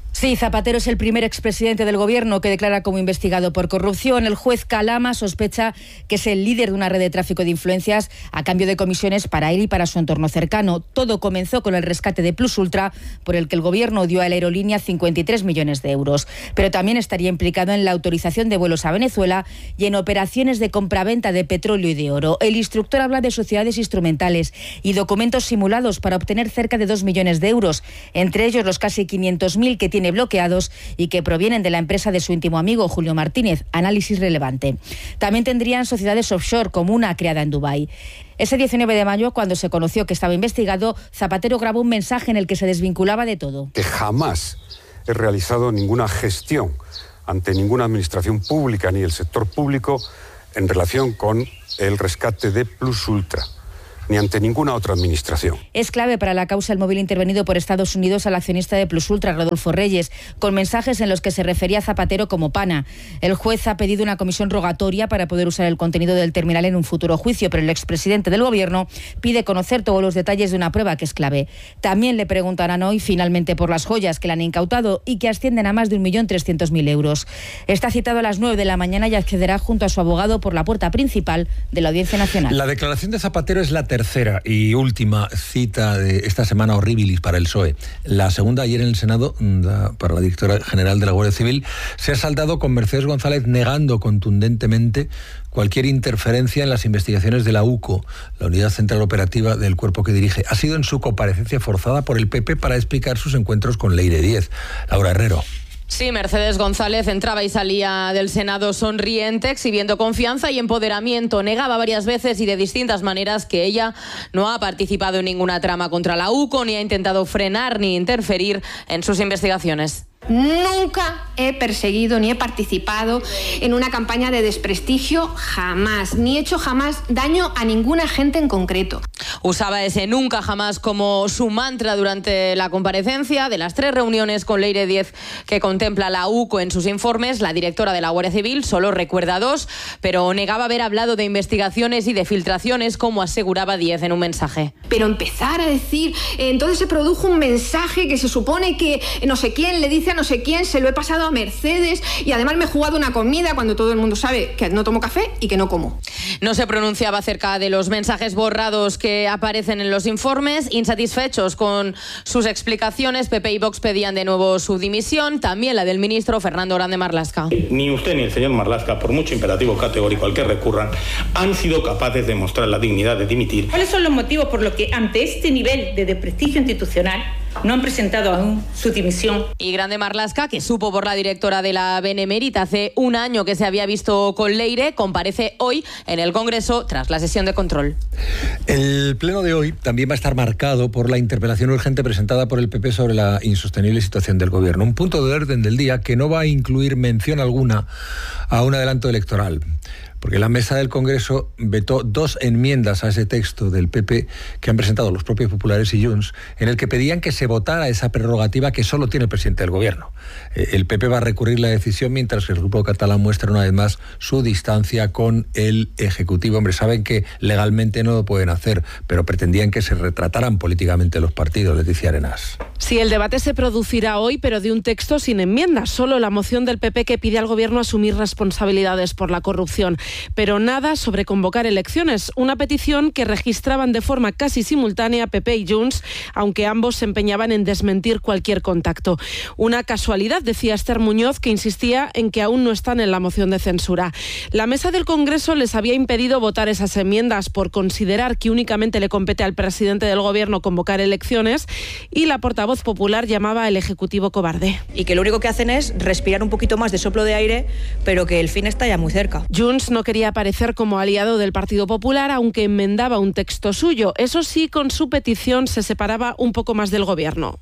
Sí, Zapatero es el primer expresidente del gobierno que declara como investigado por corrupción. El juez Calama sospecha que es el líder de una red de tráfico de influencias a cambio de comisiones para él y para su entorno cercano. Todo comenzó con el rescate de Plus Ultra, por el que el gobierno dio a la aerolínea 53 millones de euros. Pero también estaría implicado en la autorización de vuelos a Venezuela y en operaciones de compraventa de petróleo y de oro. El instructor habla de sociedades instrumentales y documentos simulados para obtener cerca de 2 millones de euros, entre ellos los casi 500.000 que tiene bloqueados y que provienen de la empresa de su íntimo amigo Julio Martínez. Análisis relevante. También tendrían sociedades offshore, como una creada en Dubái. Ese 19 de mayo, cuando se conoció que estaba investigado, Zapatero grabó un mensaje en el que se desvinculaba de todo. Que jamás he realizado ninguna gestión ante ninguna administración pública ni el sector público en relación con el rescate de Plus Ultra, ni ante ninguna otra administración. Es clave para la causa el móvil intervenido por Estados Unidos al accionista de Plus Ultra, Rodolfo Reyes, con mensajes en los que se refería a Zapatero como pana. El juez ha pedido una comisión rogatoria para poder usar el contenido del terminal en un futuro juicio, pero el expresidente del gobierno pide conocer todos los detalles de una prueba que es clave. También le preguntarán hoy finalmente por las joyas que le han incautado y que ascienden a más de 1.300.000 euros. Está citado a las 9 de la mañana y accederá junto a su abogado por la puerta principal de la Audiencia Nacional. La declaración de Zapatero es la tercera y última cita de esta semana horribilis para el PSOE. La segunda ayer en el Senado, para la directora general de la Guardia Civil, se ha saldado con Mercedes González negando contundentemente cualquier interferencia en las investigaciones de la UCO, la Unidad Central Operativa del cuerpo que dirige. Ha sido en su comparecencia forzada por el PP para explicar sus encuentros con Leire Díez. Laura Herrero. Sí, Mercedes González entraba y salía del Senado sonriente, exhibiendo confianza y empoderamiento. Negaba varias veces y de distintas maneras que ella no ha participado en ninguna trama contra la UCO, ni ha intentado frenar ni interferir en sus investigaciones. Nunca he perseguido ni he participado en una campaña de desprestigio, jamás, ni he hecho jamás daño a ningún agente en concreto. Usaba ese nunca jamás como su mantra durante la comparecencia. De las 3 reuniones con Leire Díez que contempla la UCO en sus informes, la directora de la Guardia Civil solo recuerda 2, pero negaba haber hablado de investigaciones y de filtraciones, como aseguraba Díez en un mensaje. Pero empezar a decir, entonces se produjo un mensaje que se supone que no sé quién le dice a no sé quién, se lo he pasado a Mercedes y además me he jugado una comida, cuando todo el mundo sabe que no tomo café y que no como. No se pronunciaba acerca de los mensajes borrados que aparecen en los informes. Insatisfechos con sus explicaciones, PP y Vox pedían de nuevo su dimisión, también la del ministro Fernando Grande Marlaska. Ni usted ni el señor Marlaska, por mucho imperativo categórico al que recurran, han sido capaces de mostrar la dignidad de dimitir. ¿Cuáles son los motivos por los que ante este nivel de desprestigio institucional no han presentado aún su dimisión? Y Grande Marlaska, que supo por la directora de la Benemérita hace un año que se había visto con Leire, comparece hoy en el Congreso tras la sesión de control. El pleno de hoy también va a estar marcado por la interpelación urgente presentada por el PP sobre la insostenible situación del gobierno. Un punto de orden del día que no va a incluir mención alguna a un adelanto electoral, porque la mesa del Congreso vetó 2 enmiendas a ese texto del PP que han presentado los propios populares y Junts, en el que pedían que se votara esa prerrogativa que solo tiene el presidente del gobierno. El PP va a recurrir la decisión, mientras que el grupo catalán muestra una vez más su distancia con el Ejecutivo. Hombre, saben que legalmente no lo pueden hacer, pero pretendían que se retrataran políticamente los partidos, Leticia Arenas. Sí, el debate se producirá hoy, pero de un texto sin enmiendas, solo la moción del PP que pide al gobierno asumir responsabilidades por la corrupción. Pero nada sobre convocar elecciones, una petición que registraban de forma casi simultánea PP y Junts, aunque ambos se empeñaban en desmentir cualquier contacto. Una casualidad, decía Esther Muñoz, que insistía en que aún no están en la moción de censura. La mesa del Congreso les había impedido votar esas enmiendas por considerar que únicamente le compete al presidente del gobierno convocar elecciones, y la portavoz popular llamaba al Ejecutivo cobarde. Y que lo único que hacen es respirar un poquito más de soplo de aire, pero que el fin está ya muy cerca. Junts no quería aparecer como aliado del Partido Popular, aunque enmendaba un texto suyo. Eso sí, con su petición se separaba un poco más del gobierno.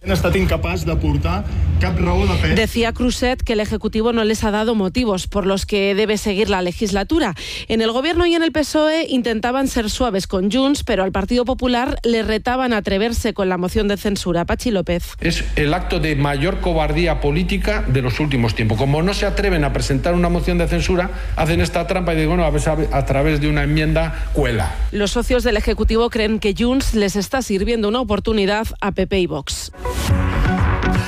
Decía Cruzet que el Ejecutivo no les ha dado motivos por los que debe seguir la legislatura. En el gobierno y en el PSOE intentaban ser suaves con Junts, pero al Partido Popular le retaban a atreverse con la moción de censura. Pachi López. Es el acto de mayor cobardía política de los últimos tiempos. Como no se atreven a presentar una moción de censura, hacen esta trampa y digo, bueno, a través de una enmienda cuela. Los socios del Ejecutivo creen que Junts les está sirviendo una oportunidad a PP y Vox.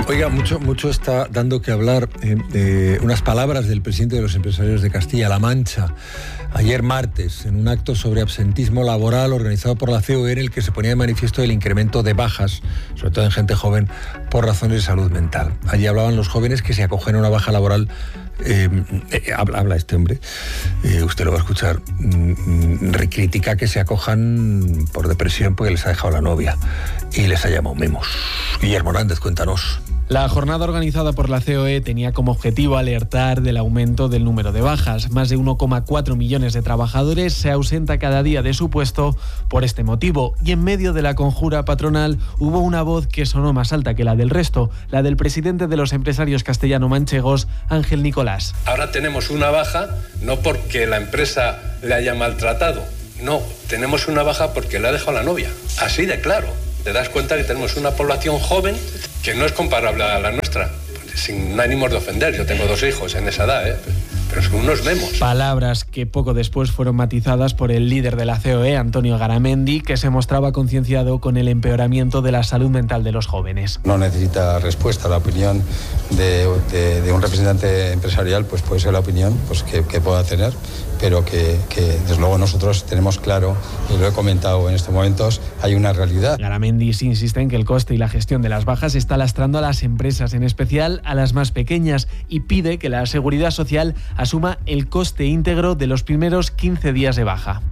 Oiga, mucho está dando que hablar unas palabras del presidente de los empresarios de Castilla-La Mancha ayer martes en un acto sobre absentismo laboral organizado por la COE, en el que se ponía de manifiesto el incremento de bajas, sobre todo en gente joven, por razones de salud mental. Allí hablaban los jóvenes que se acogen a una baja laboral. Habla este hombre, usted lo va a escuchar, critica que se acojan por depresión porque les ha dejado la novia y les ha llamado memos. Guillermo Hernández, cuéntanos. La jornada organizada por la COE tenía como objetivo alertar del aumento del número de bajas. Más de 1,4 millones de trabajadores se ausenta cada día de su puesto por este motivo. Y en medio de la conjura patronal hubo una voz que sonó más alta que la del resto, la del presidente de los empresarios castellano-manchegos, Ángel Nicolás. Ahora tenemos una baja no porque la empresa le haya maltratado, no, tenemos una baja porque le ha dejado la novia. Así de claro. Te das cuenta que tenemos una población joven que no es comparable a la nuestra, sin ánimos de ofender. Yo tengo 2 hijos en esa edad, pero son unos memos. Palabras que poco después fueron matizadas por el líder de la COE, Antonio Garamendi, que se mostraba concienciado con el empeoramiento de la salud mental de los jóvenes. No necesita respuesta. La opinión de un representante empresarial pues puede ser la opinión que pueda tener, pero que desde luego nosotros tenemos claro, y lo he comentado en estos momentos, hay una realidad. Garamendi insiste en que el coste y la gestión de las bajas está lastrando a las empresas, en especial a las más pequeñas, y pide que la Seguridad Social asuma el coste íntegro de los primeros 15 días de baja.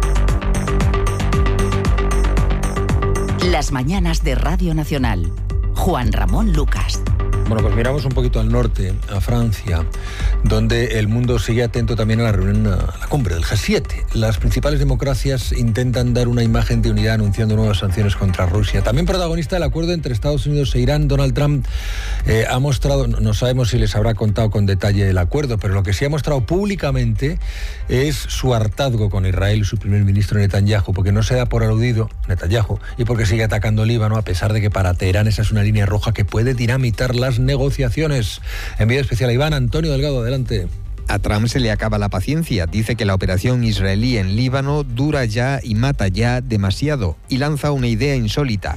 Las mañanas de Radio Nacional. Juan Ramón Lucas. Bueno, pues miramos un poquito al norte, a Francia, donde el mundo sigue atento también a la reunión, a la cumbre del G7. Las principales democracias intentan dar una imagen de unidad anunciando nuevas sanciones contra Rusia. También protagonista del acuerdo entre Estados Unidos e Irán, Donald Trump ha mostrado, no sabemos si les habrá contado con detalle el acuerdo, pero lo que sí ha mostrado públicamente es su hartazgo con Israel y su primer ministro Netanyahu, porque no se da por aludido Netanyahu y porque sigue atacando Líbano, a pesar de que para Teherán esa es una línea roja que puede dinamitar las negociaciones. Envío especial a Iván Antonio Delgado, adelante. A Trump se le acaba la paciencia. Dice que la operación israelí en Líbano dura ya y mata ya demasiado, y lanza una idea insólita: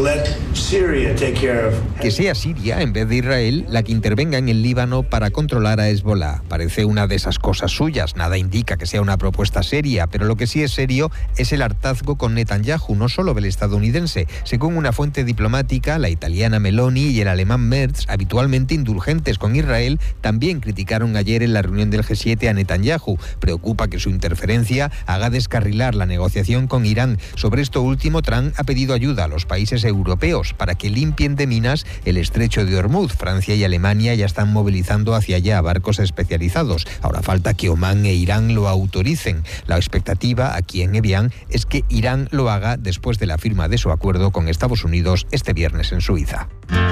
que sea Siria, en vez de Israel, la que intervenga en el Líbano para controlar a Hezbollah. Parece una de esas cosas suyas. Nada indica que sea una propuesta seria, pero lo que sí es serio es el hartazgo con Netanyahu, no solo del estadounidense. Según una fuente diplomática, la italiana Meloni y el alemán Merz, habitualmente indulgentes con Israel, también criticaron ayer en la reunión del G7 a Netanyahu. Preocupa que su interferencia haga descarrilar la negociación con Irán. Sobre esto último, Trump ha pedido ayuda a los países europeos para que limpien de minas el estrecho de Hormuz. Francia y Alemania ya están movilizando hacia allá barcos especializados. Ahora falta que Omán e Irán lo autoricen. La expectativa aquí en Evian es que Irán lo haga después de la firma de su acuerdo con Estados Unidos este viernes en Suiza.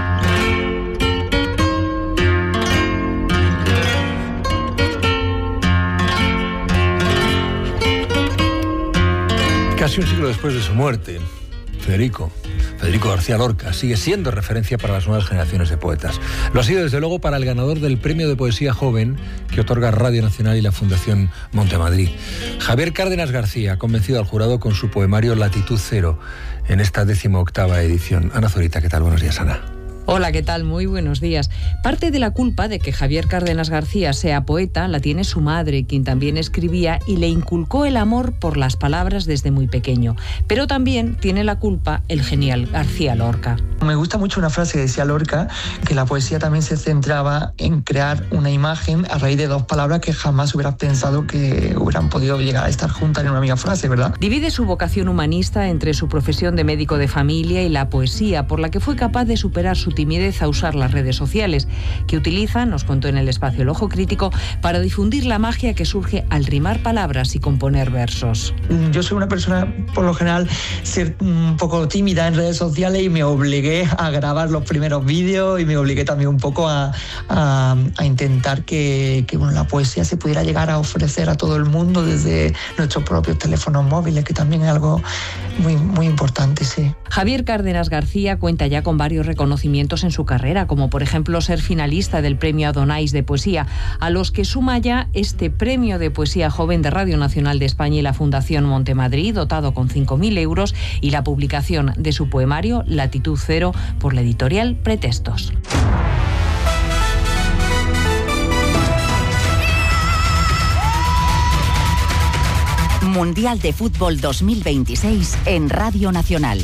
Casi un siglo después de su muerte, Federico García Lorca sigue siendo referencia para las nuevas generaciones de poetas. Lo ha sido desde luego para el ganador del Premio de Poesía Joven que otorga Radio Nacional y la Fundación Montemadrid. Javier Cárdenas García ha convencido al jurado con su poemario Latitud Cero en esta 18ª edición. Ana Zurita, ¿qué tal? Buenos días, Ana. Hola, ¿qué tal? Muy buenos días. Parte de la culpa de que Javier Cárdenas García sea poeta la tiene su madre, quien también escribía y le inculcó el amor por las palabras desde muy pequeño. Pero también tiene la culpa el genial García Lorca. Me gusta mucho una frase que decía Lorca, que la poesía también se centraba en crear una imagen a raíz de 2 palabras que jamás hubieras pensado que hubieran podido llegar a estar juntas en una misma frase, ¿verdad? Divide su vocación humanista entre su profesión de médico de familia y la poesía, por la que fue capaz de superar su timidez a usar las redes sociales, que utiliza, nos contó en el espacio El Ojo Crítico, para difundir la magia que surge al rimar palabras y componer versos. Yo soy una persona, por lo general, ser un poco tímida en redes sociales y me obligué a grabar los primeros vídeos y me obligué también un poco a intentar que la poesía se pudiera llegar a ofrecer a todo el mundo desde nuestros propios teléfonos móviles, que también es algo muy, muy importante, sí. Javier Cárdenas García cuenta ya con varios reconocimientos reconocimientos en su carrera, como por ejemplo ser finalista del premio Adonais de poesía, a los que suma ya este premio de poesía joven de Radio Nacional de España y la Fundación Montemadrid, dotado con 5.000 euros, y la publicación de su poemario Latitud Cero por la editorial Pretextos. Mundial de Fútbol 2026 en Radio Nacional.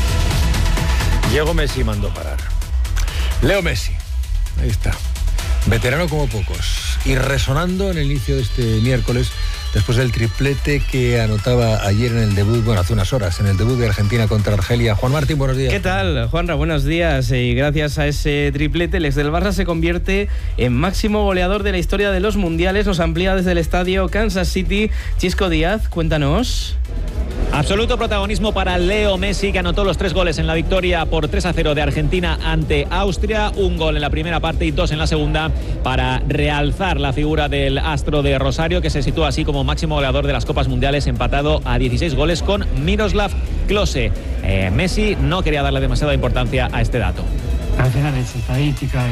Llegó Messi y mandó parar. Leo Messi, ahí está. Veterano como pocos. Y resonando en el inicio de este miércoles, después del triplete que anotaba ayer en el debut, hace unas horas, en el debut de Argentina contra Argelia. Juan Martín, buenos días. ¿Qué tal, Juanra? Buenos días. Y gracias a ese triplete, el ex del Barça se convierte en máximo goleador de la historia de los mundiales. Nos amplía desde el estadio Kansas City. Chisco Díaz, cuéntanos. Absoluto protagonismo para Leo Messi, que anotó los 3 goles en la victoria por 3-0 de Argentina ante Austria. 1 gol en la primera parte y 2 en la segunda, para realzar la figura del astro de Rosario, que se sitúa así como máximo goleador de las Copas Mundiales, empatado a 16 goles con Miroslav Klose. Messi no quería darle demasiada importancia a este dato. Al final es estadística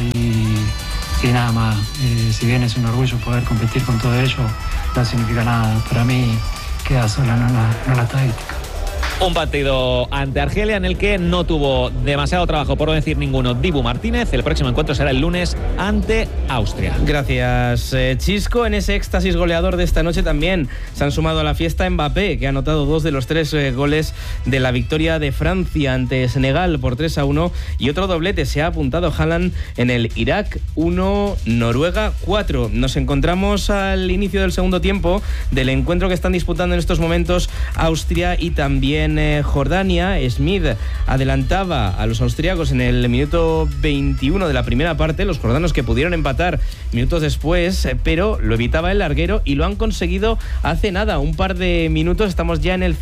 y nada más. Si bien es un orgullo poder competir con todo ello, no significa nada. Para mí queda sola en la estadística. Un partido ante Argelia en el que no tuvo demasiado trabajo, por no decir ninguno, Dibu Martínez. El próximo encuentro será el lunes ante Austria. Gracias, Chisco. En ese éxtasis goleador de esta noche también se han sumado a la fiesta Mbappé, que ha anotado 2 de los 3 goles de la victoria de Francia ante Senegal por 3-1, y otro doblete se ha apuntado Haaland en el Irak 1, Noruega 4. Nos encontramos al inicio del segundo tiempo del encuentro que están disputando en estos momentos Austria y también Jordania. Smith adelantaba a los austriacos en el minuto 21 de la primera parte, los jordanos que pudieron empatar minutos después, pero lo evitaba el larguero y lo han conseguido hace nada, un par de minutos. Estamos ya en el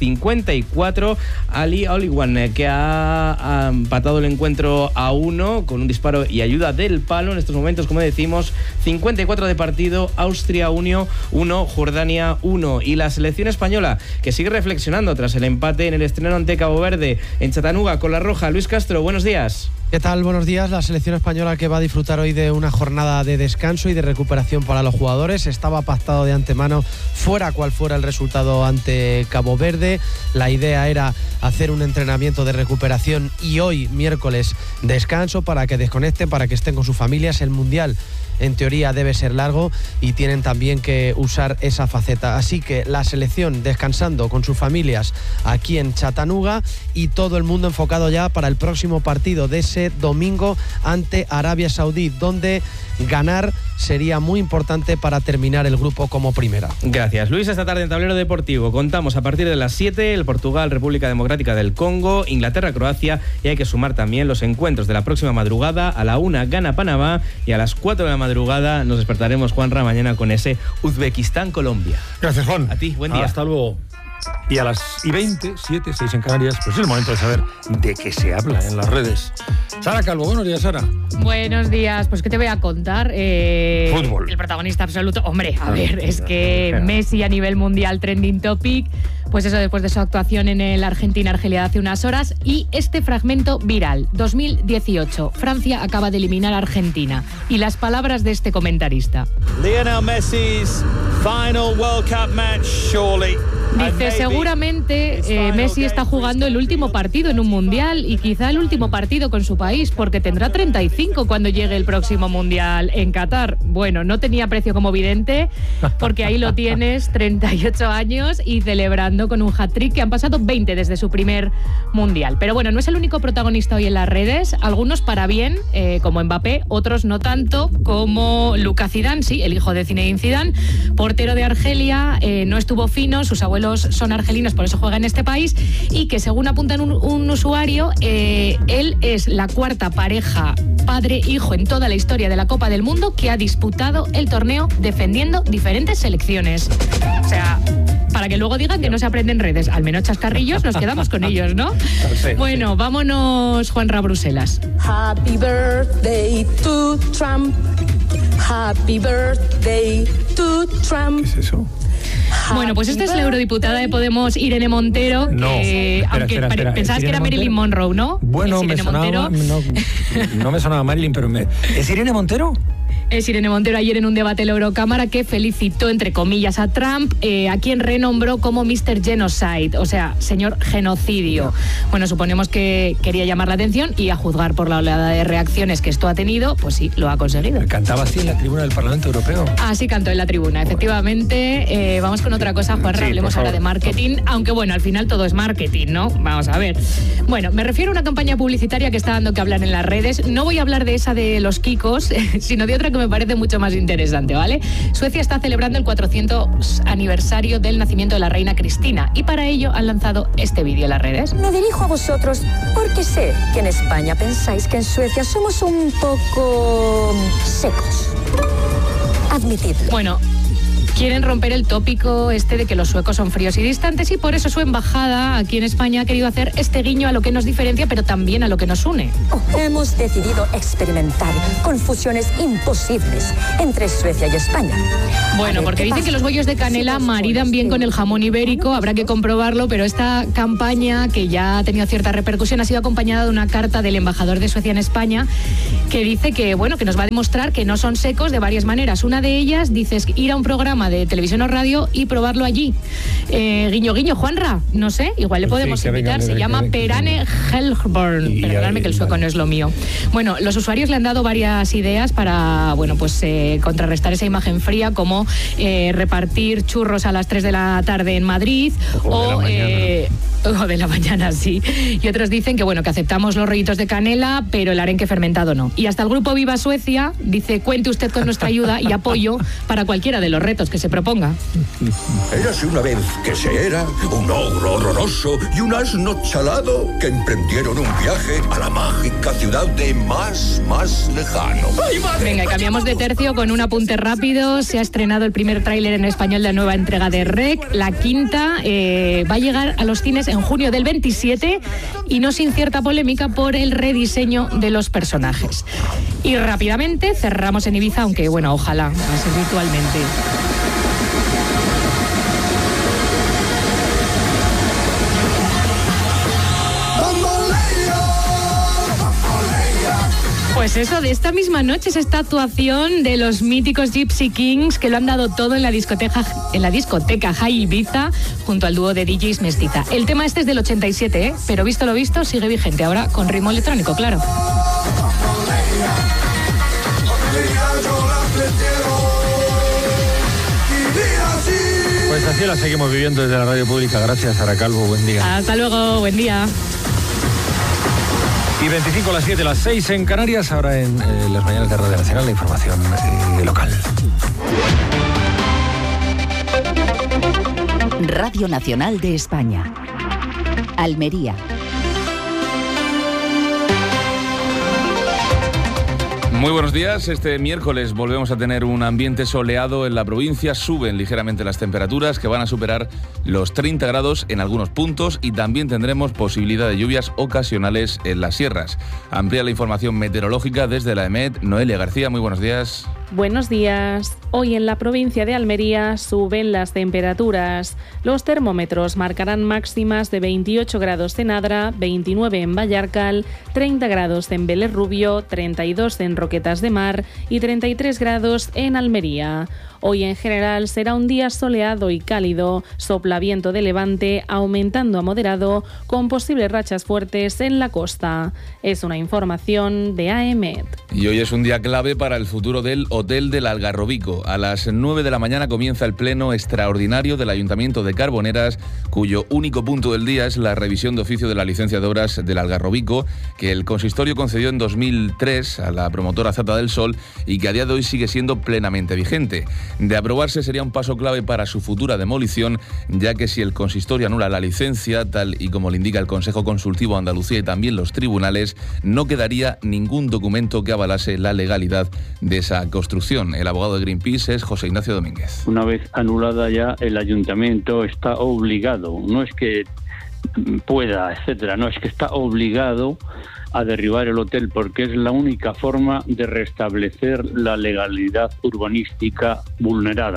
54. Ali Oliwan, que ha empatado el encuentro a 1 con un disparo y ayuda del palo. En estos momentos, como decimos, 54 de partido, Austria 1, Jordania 1. Y la selección española, que sigue reflexionando tras el empate en el estreno ante Cabo Verde en Chattanooga con la Roja. Luis Castro, buenos días. ¿Qué tal? Buenos días. La selección española, que va a disfrutar hoy de una jornada de descanso y de recuperación para los jugadores. Estaba pactado de antemano, fuera cual fuera el resultado ante Cabo Verde. La idea era hacer un entrenamiento de recuperación y hoy, miércoles, descanso para que desconecten, para que estén con sus familias. El Mundial, en teoría, debe ser largo y tienen también que usar esa faceta. Así que la selección descansando con sus familias aquí en Chattanooga y todo el mundo enfocado ya para el próximo partido de ese domingo ante Arabia Saudí, donde ganar sería muy importante para terminar el grupo como primera. Gracias, Luis. Esta tarde en Tablero Deportivo contamos a partir de las 7 el Portugal, República Democrática del Congo, Inglaterra, Croacia, y hay que sumar también los encuentros de la próxima madrugada. A la 1 gana Panamá y a las 4 de la madrugada nos despertaremos, Juanra, mañana con ese Uzbekistán-Colombia. Gracias, Juan. A ti, buen día. Hasta luego. Y a las 20, 7, 6 en Canarias, pues es el momento de saber de qué se habla en las redes. Sara Calvo, buenos días, Sara. Buenos días, pues ¿qué te voy a contar? Fútbol. El protagonista absoluto. Hombre, a ver, es que Messi a nivel mundial trending topic, pues eso después de su actuación en el Argentina-Argelia hace unas horas, y este fragmento viral. 2018, Francia acaba de eliminar a Argentina, y las palabras de este comentarista. Lionel Messi's final World Cup match, surely. Dice, seguramente Messi está jugando el último partido en un mundial y quizá el último partido con su país, porque tendrá 35 cuando llegue el próximo mundial en Qatar. Bueno, no tenía precio como vidente, porque ahí lo tienes, 38 años y celebrando con un hat-trick, que han pasado 20 desde su primer mundial. Pero bueno, no es el único protagonista hoy en las redes, algunos para bien, como Mbappé, otros no tanto, como Lucas Zidane, sí, el hijo de Zinedine Zidane, portero de Argelia, no estuvo fino, sus abuelos son argelinos, por eso juega en este país, y que según apunta un usuario, él es la cuarta pareja padre-hijo en toda la historia de la Copa del Mundo que ha disputado el torneo defendiendo diferentes selecciones. O sea, para que luego digan que no se aprenden redes, al menos chascarrillos nos quedamos con ellos, ¿no? Perfecto. Bueno, vámonos, Juanra, Bruselas. Happy birthday to Trump. Happy birthday to Trump. ¿Qué es eso? Bueno, pues esta es la eurodiputada de Podemos, Irene Montero, que No, espera. pensabas que era Marilyn Monroe, ¿no? Bueno, me sonaba, no me sonaba Marilyn, pero ¿es Irene Montero? Es Irene Montero ayer en un debate en la Eurocámara que felicitó, entre comillas, a Trump, a quien renombró como Mr. Genocide, o sea, señor genocidio. Bueno, suponemos que quería llamar la atención y, a juzgar por la oleada de reacciones que esto ha tenido, pues sí, lo ha conseguido. Cantaba así en la tribuna del Parlamento Europeo. Así cantó en la tribuna, efectivamente. Vamos con otra cosa, Juanra, hablemos ahora de marketing, aunque bueno, al final todo es marketing, ¿no? Vamos a ver. Bueno, me refiero a una campaña publicitaria que está dando que hablar en las redes. No voy a hablar de esa de los Kikos, sino de otra que me parece mucho más interesante, ¿vale? Suecia está celebrando el 400 aniversario del nacimiento de la reina Cristina y para ello han lanzado este vídeo en las redes. Me dirijo a vosotros porque sé que en España pensáis que en Suecia somos un poco secos. Admitidlo. Bueno, quieren romper el tópico este de que los suecos son fríos y distantes y por eso su embajada aquí en España ha querido hacer este guiño a lo que nos diferencia, pero también a lo que nos une. Hemos decidido experimentar con fusiones imposibles entre Suecia y España. Bueno, porque dicen que los bollos de canela maridan bien con el jamón ibérico, habrá que comprobarlo, pero esta campaña, que ya ha tenido cierta repercusión, ha sido acompañada de una carta del embajador de Suecia en España que dice que, bueno, que nos va a demostrar que no son secos de varias maneras. Una de ellas, dices, ir a un programa de televisión o radio y probarlo allí. Guiño, guiño, Juanra, no sé, igual le podemos invitar, se llama Perane Helgborn, perdonadme que el sueco no es lo mío. Bueno, los usuarios le han dado varias ideas para, bueno, pues contrarrestar esa imagen fría, como repartir churros a las 3 de la tarde en Madrid o de la mañana, sí. Y otros dicen que, bueno, que aceptamos los rollitos de canela, pero el arenque fermentado no. Y hasta el grupo Viva Suecia dice, cuente usted con nuestra ayuda y apoyo para cualquiera de los retos que se proponga. Érase una vez que se era un ogro horroroso y un asno chalado que emprendieron un viaje a la mágica ciudad de más lejano. ¡Ay, madre! Venga, y cambiamos de tercio con un apunte rápido. Se ha estrenado el primer tráiler en español de la nueva entrega de REC, la quinta. Va a llegar a los cines en junio del 27 y no sin cierta polémica por el rediseño de los personajes. Y rápidamente cerramos en Ibiza, aunque bueno, ojalá, va a ser virtualmente. Pues eso, de esta misma noche es esta actuación de los míticos Gypsy Kings, que lo han dado todo en la discoteca High Ibiza, junto al dúo de DJs Mestiza. El tema este es del 87, pero visto lo visto, sigue vigente ahora con ritmo electrónico, claro. Pues así la seguimos viviendo desde la radio pública. Gracias, Sara Calvo, buen día. Hasta luego, buen día. Y 25 a las 7, las 6 en Canarias, ahora en las mañanas de Radio Nacional, la información local. Radio Nacional de España. Almería. Muy buenos días. Este miércoles volvemos a tener un ambiente soleado en la provincia. Suben ligeramente las temperaturas, que van a superar los 30 grados en algunos puntos, y también tendremos posibilidad de lluvias ocasionales en las sierras. Amplía la información meteorológica desde la EMET. Noelia García, muy buenos días. Buenos días. Hoy en la provincia de Almería suben las temperaturas. Los termómetros marcarán máximas de 28 grados en Adra, 29 en Vallarcal, 30 grados en Vélez Rubio, 32 en Roquetas de Mar y 33 grados en Almería. Hoy en general será un día soleado y cálido, sopla viento de levante aumentando a moderado con posibles rachas fuertes en la costa. Es una información de AEMET. Y hoy es un día clave para el futuro del Hotel del Algarrobico. A las 9 de la mañana comienza el pleno extraordinario del Ayuntamiento de Carboneras, cuyo único punto del día es la revisión de oficio de la licencia de obras del Algarrobico, que el consistorio concedió en 2003 a la promotora Zata del Sol y que a día de hoy sigue siendo plenamente vigente. De aprobarse, sería un paso clave para su futura demolición, ya que si el consistorio anula la licencia, tal y como le indica el Consejo Consultivo de Andalucía y también los tribunales, no quedaría ningún documento que avalase la legalidad de esa construcción. El abogado de Greenpeace es José Ignacio Domínguez. Una vez anulada ya, el ayuntamiento está obligado, no es que pueda, etcétera, no, es que está obligado a derribar el hotel, porque es la única forma de restablecer la legalidad urbanística vulnerada.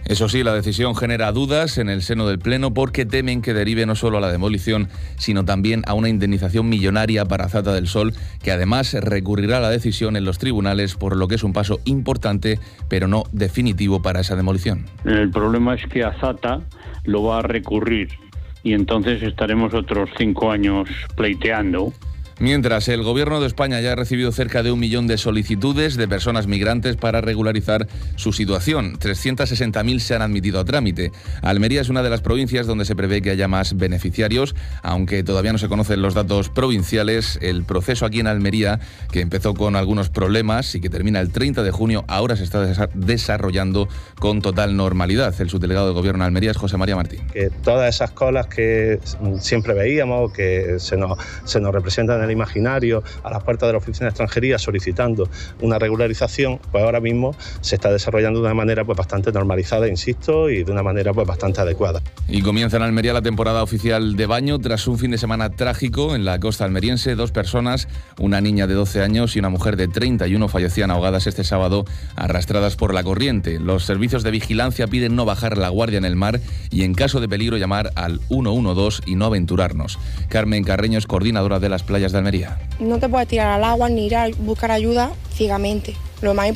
Eso sí, la decisión genera dudas en el seno del Pleno porque temen que derive no solo a la demolición, sino también a una indemnización millonaria para Azata del Sol, que además recurrirá a la decisión en los tribunales, por lo que es un paso importante, pero no definitivo para esa demolición. El problema es que Azata lo va a recurrir y entonces estaremos otros 5 años pleiteando. Mientras, el Gobierno de España ya ha recibido cerca de 1 millón de solicitudes de personas migrantes para regularizar su situación. 360.000 se han admitido a trámite. Almería es una de las provincias donde se prevé que haya más beneficiarios, aunque todavía no se conocen los datos provinciales. El proceso aquí en Almería, que empezó con algunos problemas y que termina el 30 de junio, ahora se está desarrollando con total normalidad. El subdelegado de Gobierno en Almería es José María Martín. Que todas esas colas que siempre veíamos, que se nos representan en el imaginario a las puertas de la Oficina de Extranjería solicitando una regularización, pues ahora mismo se está desarrollando de una manera pues bastante normalizada, insisto, y de una manera pues bastante adecuada. Y comienza en Almería la temporada oficial de baño tras un fin de semana trágico en la costa almeriense. 2 personas, una niña de 12 años y una mujer de 31, fallecían ahogadas este sábado arrastradas por la corriente. Los servicios de vigilancia piden no bajar la guardia en el mar y en caso de peligro llamar al 112 y no aventurarnos. Carmen Carreño es coordinadora de las playas de Almería. No te puedes tirar al agua ni ir a buscar ayuda ciegamente. Lo más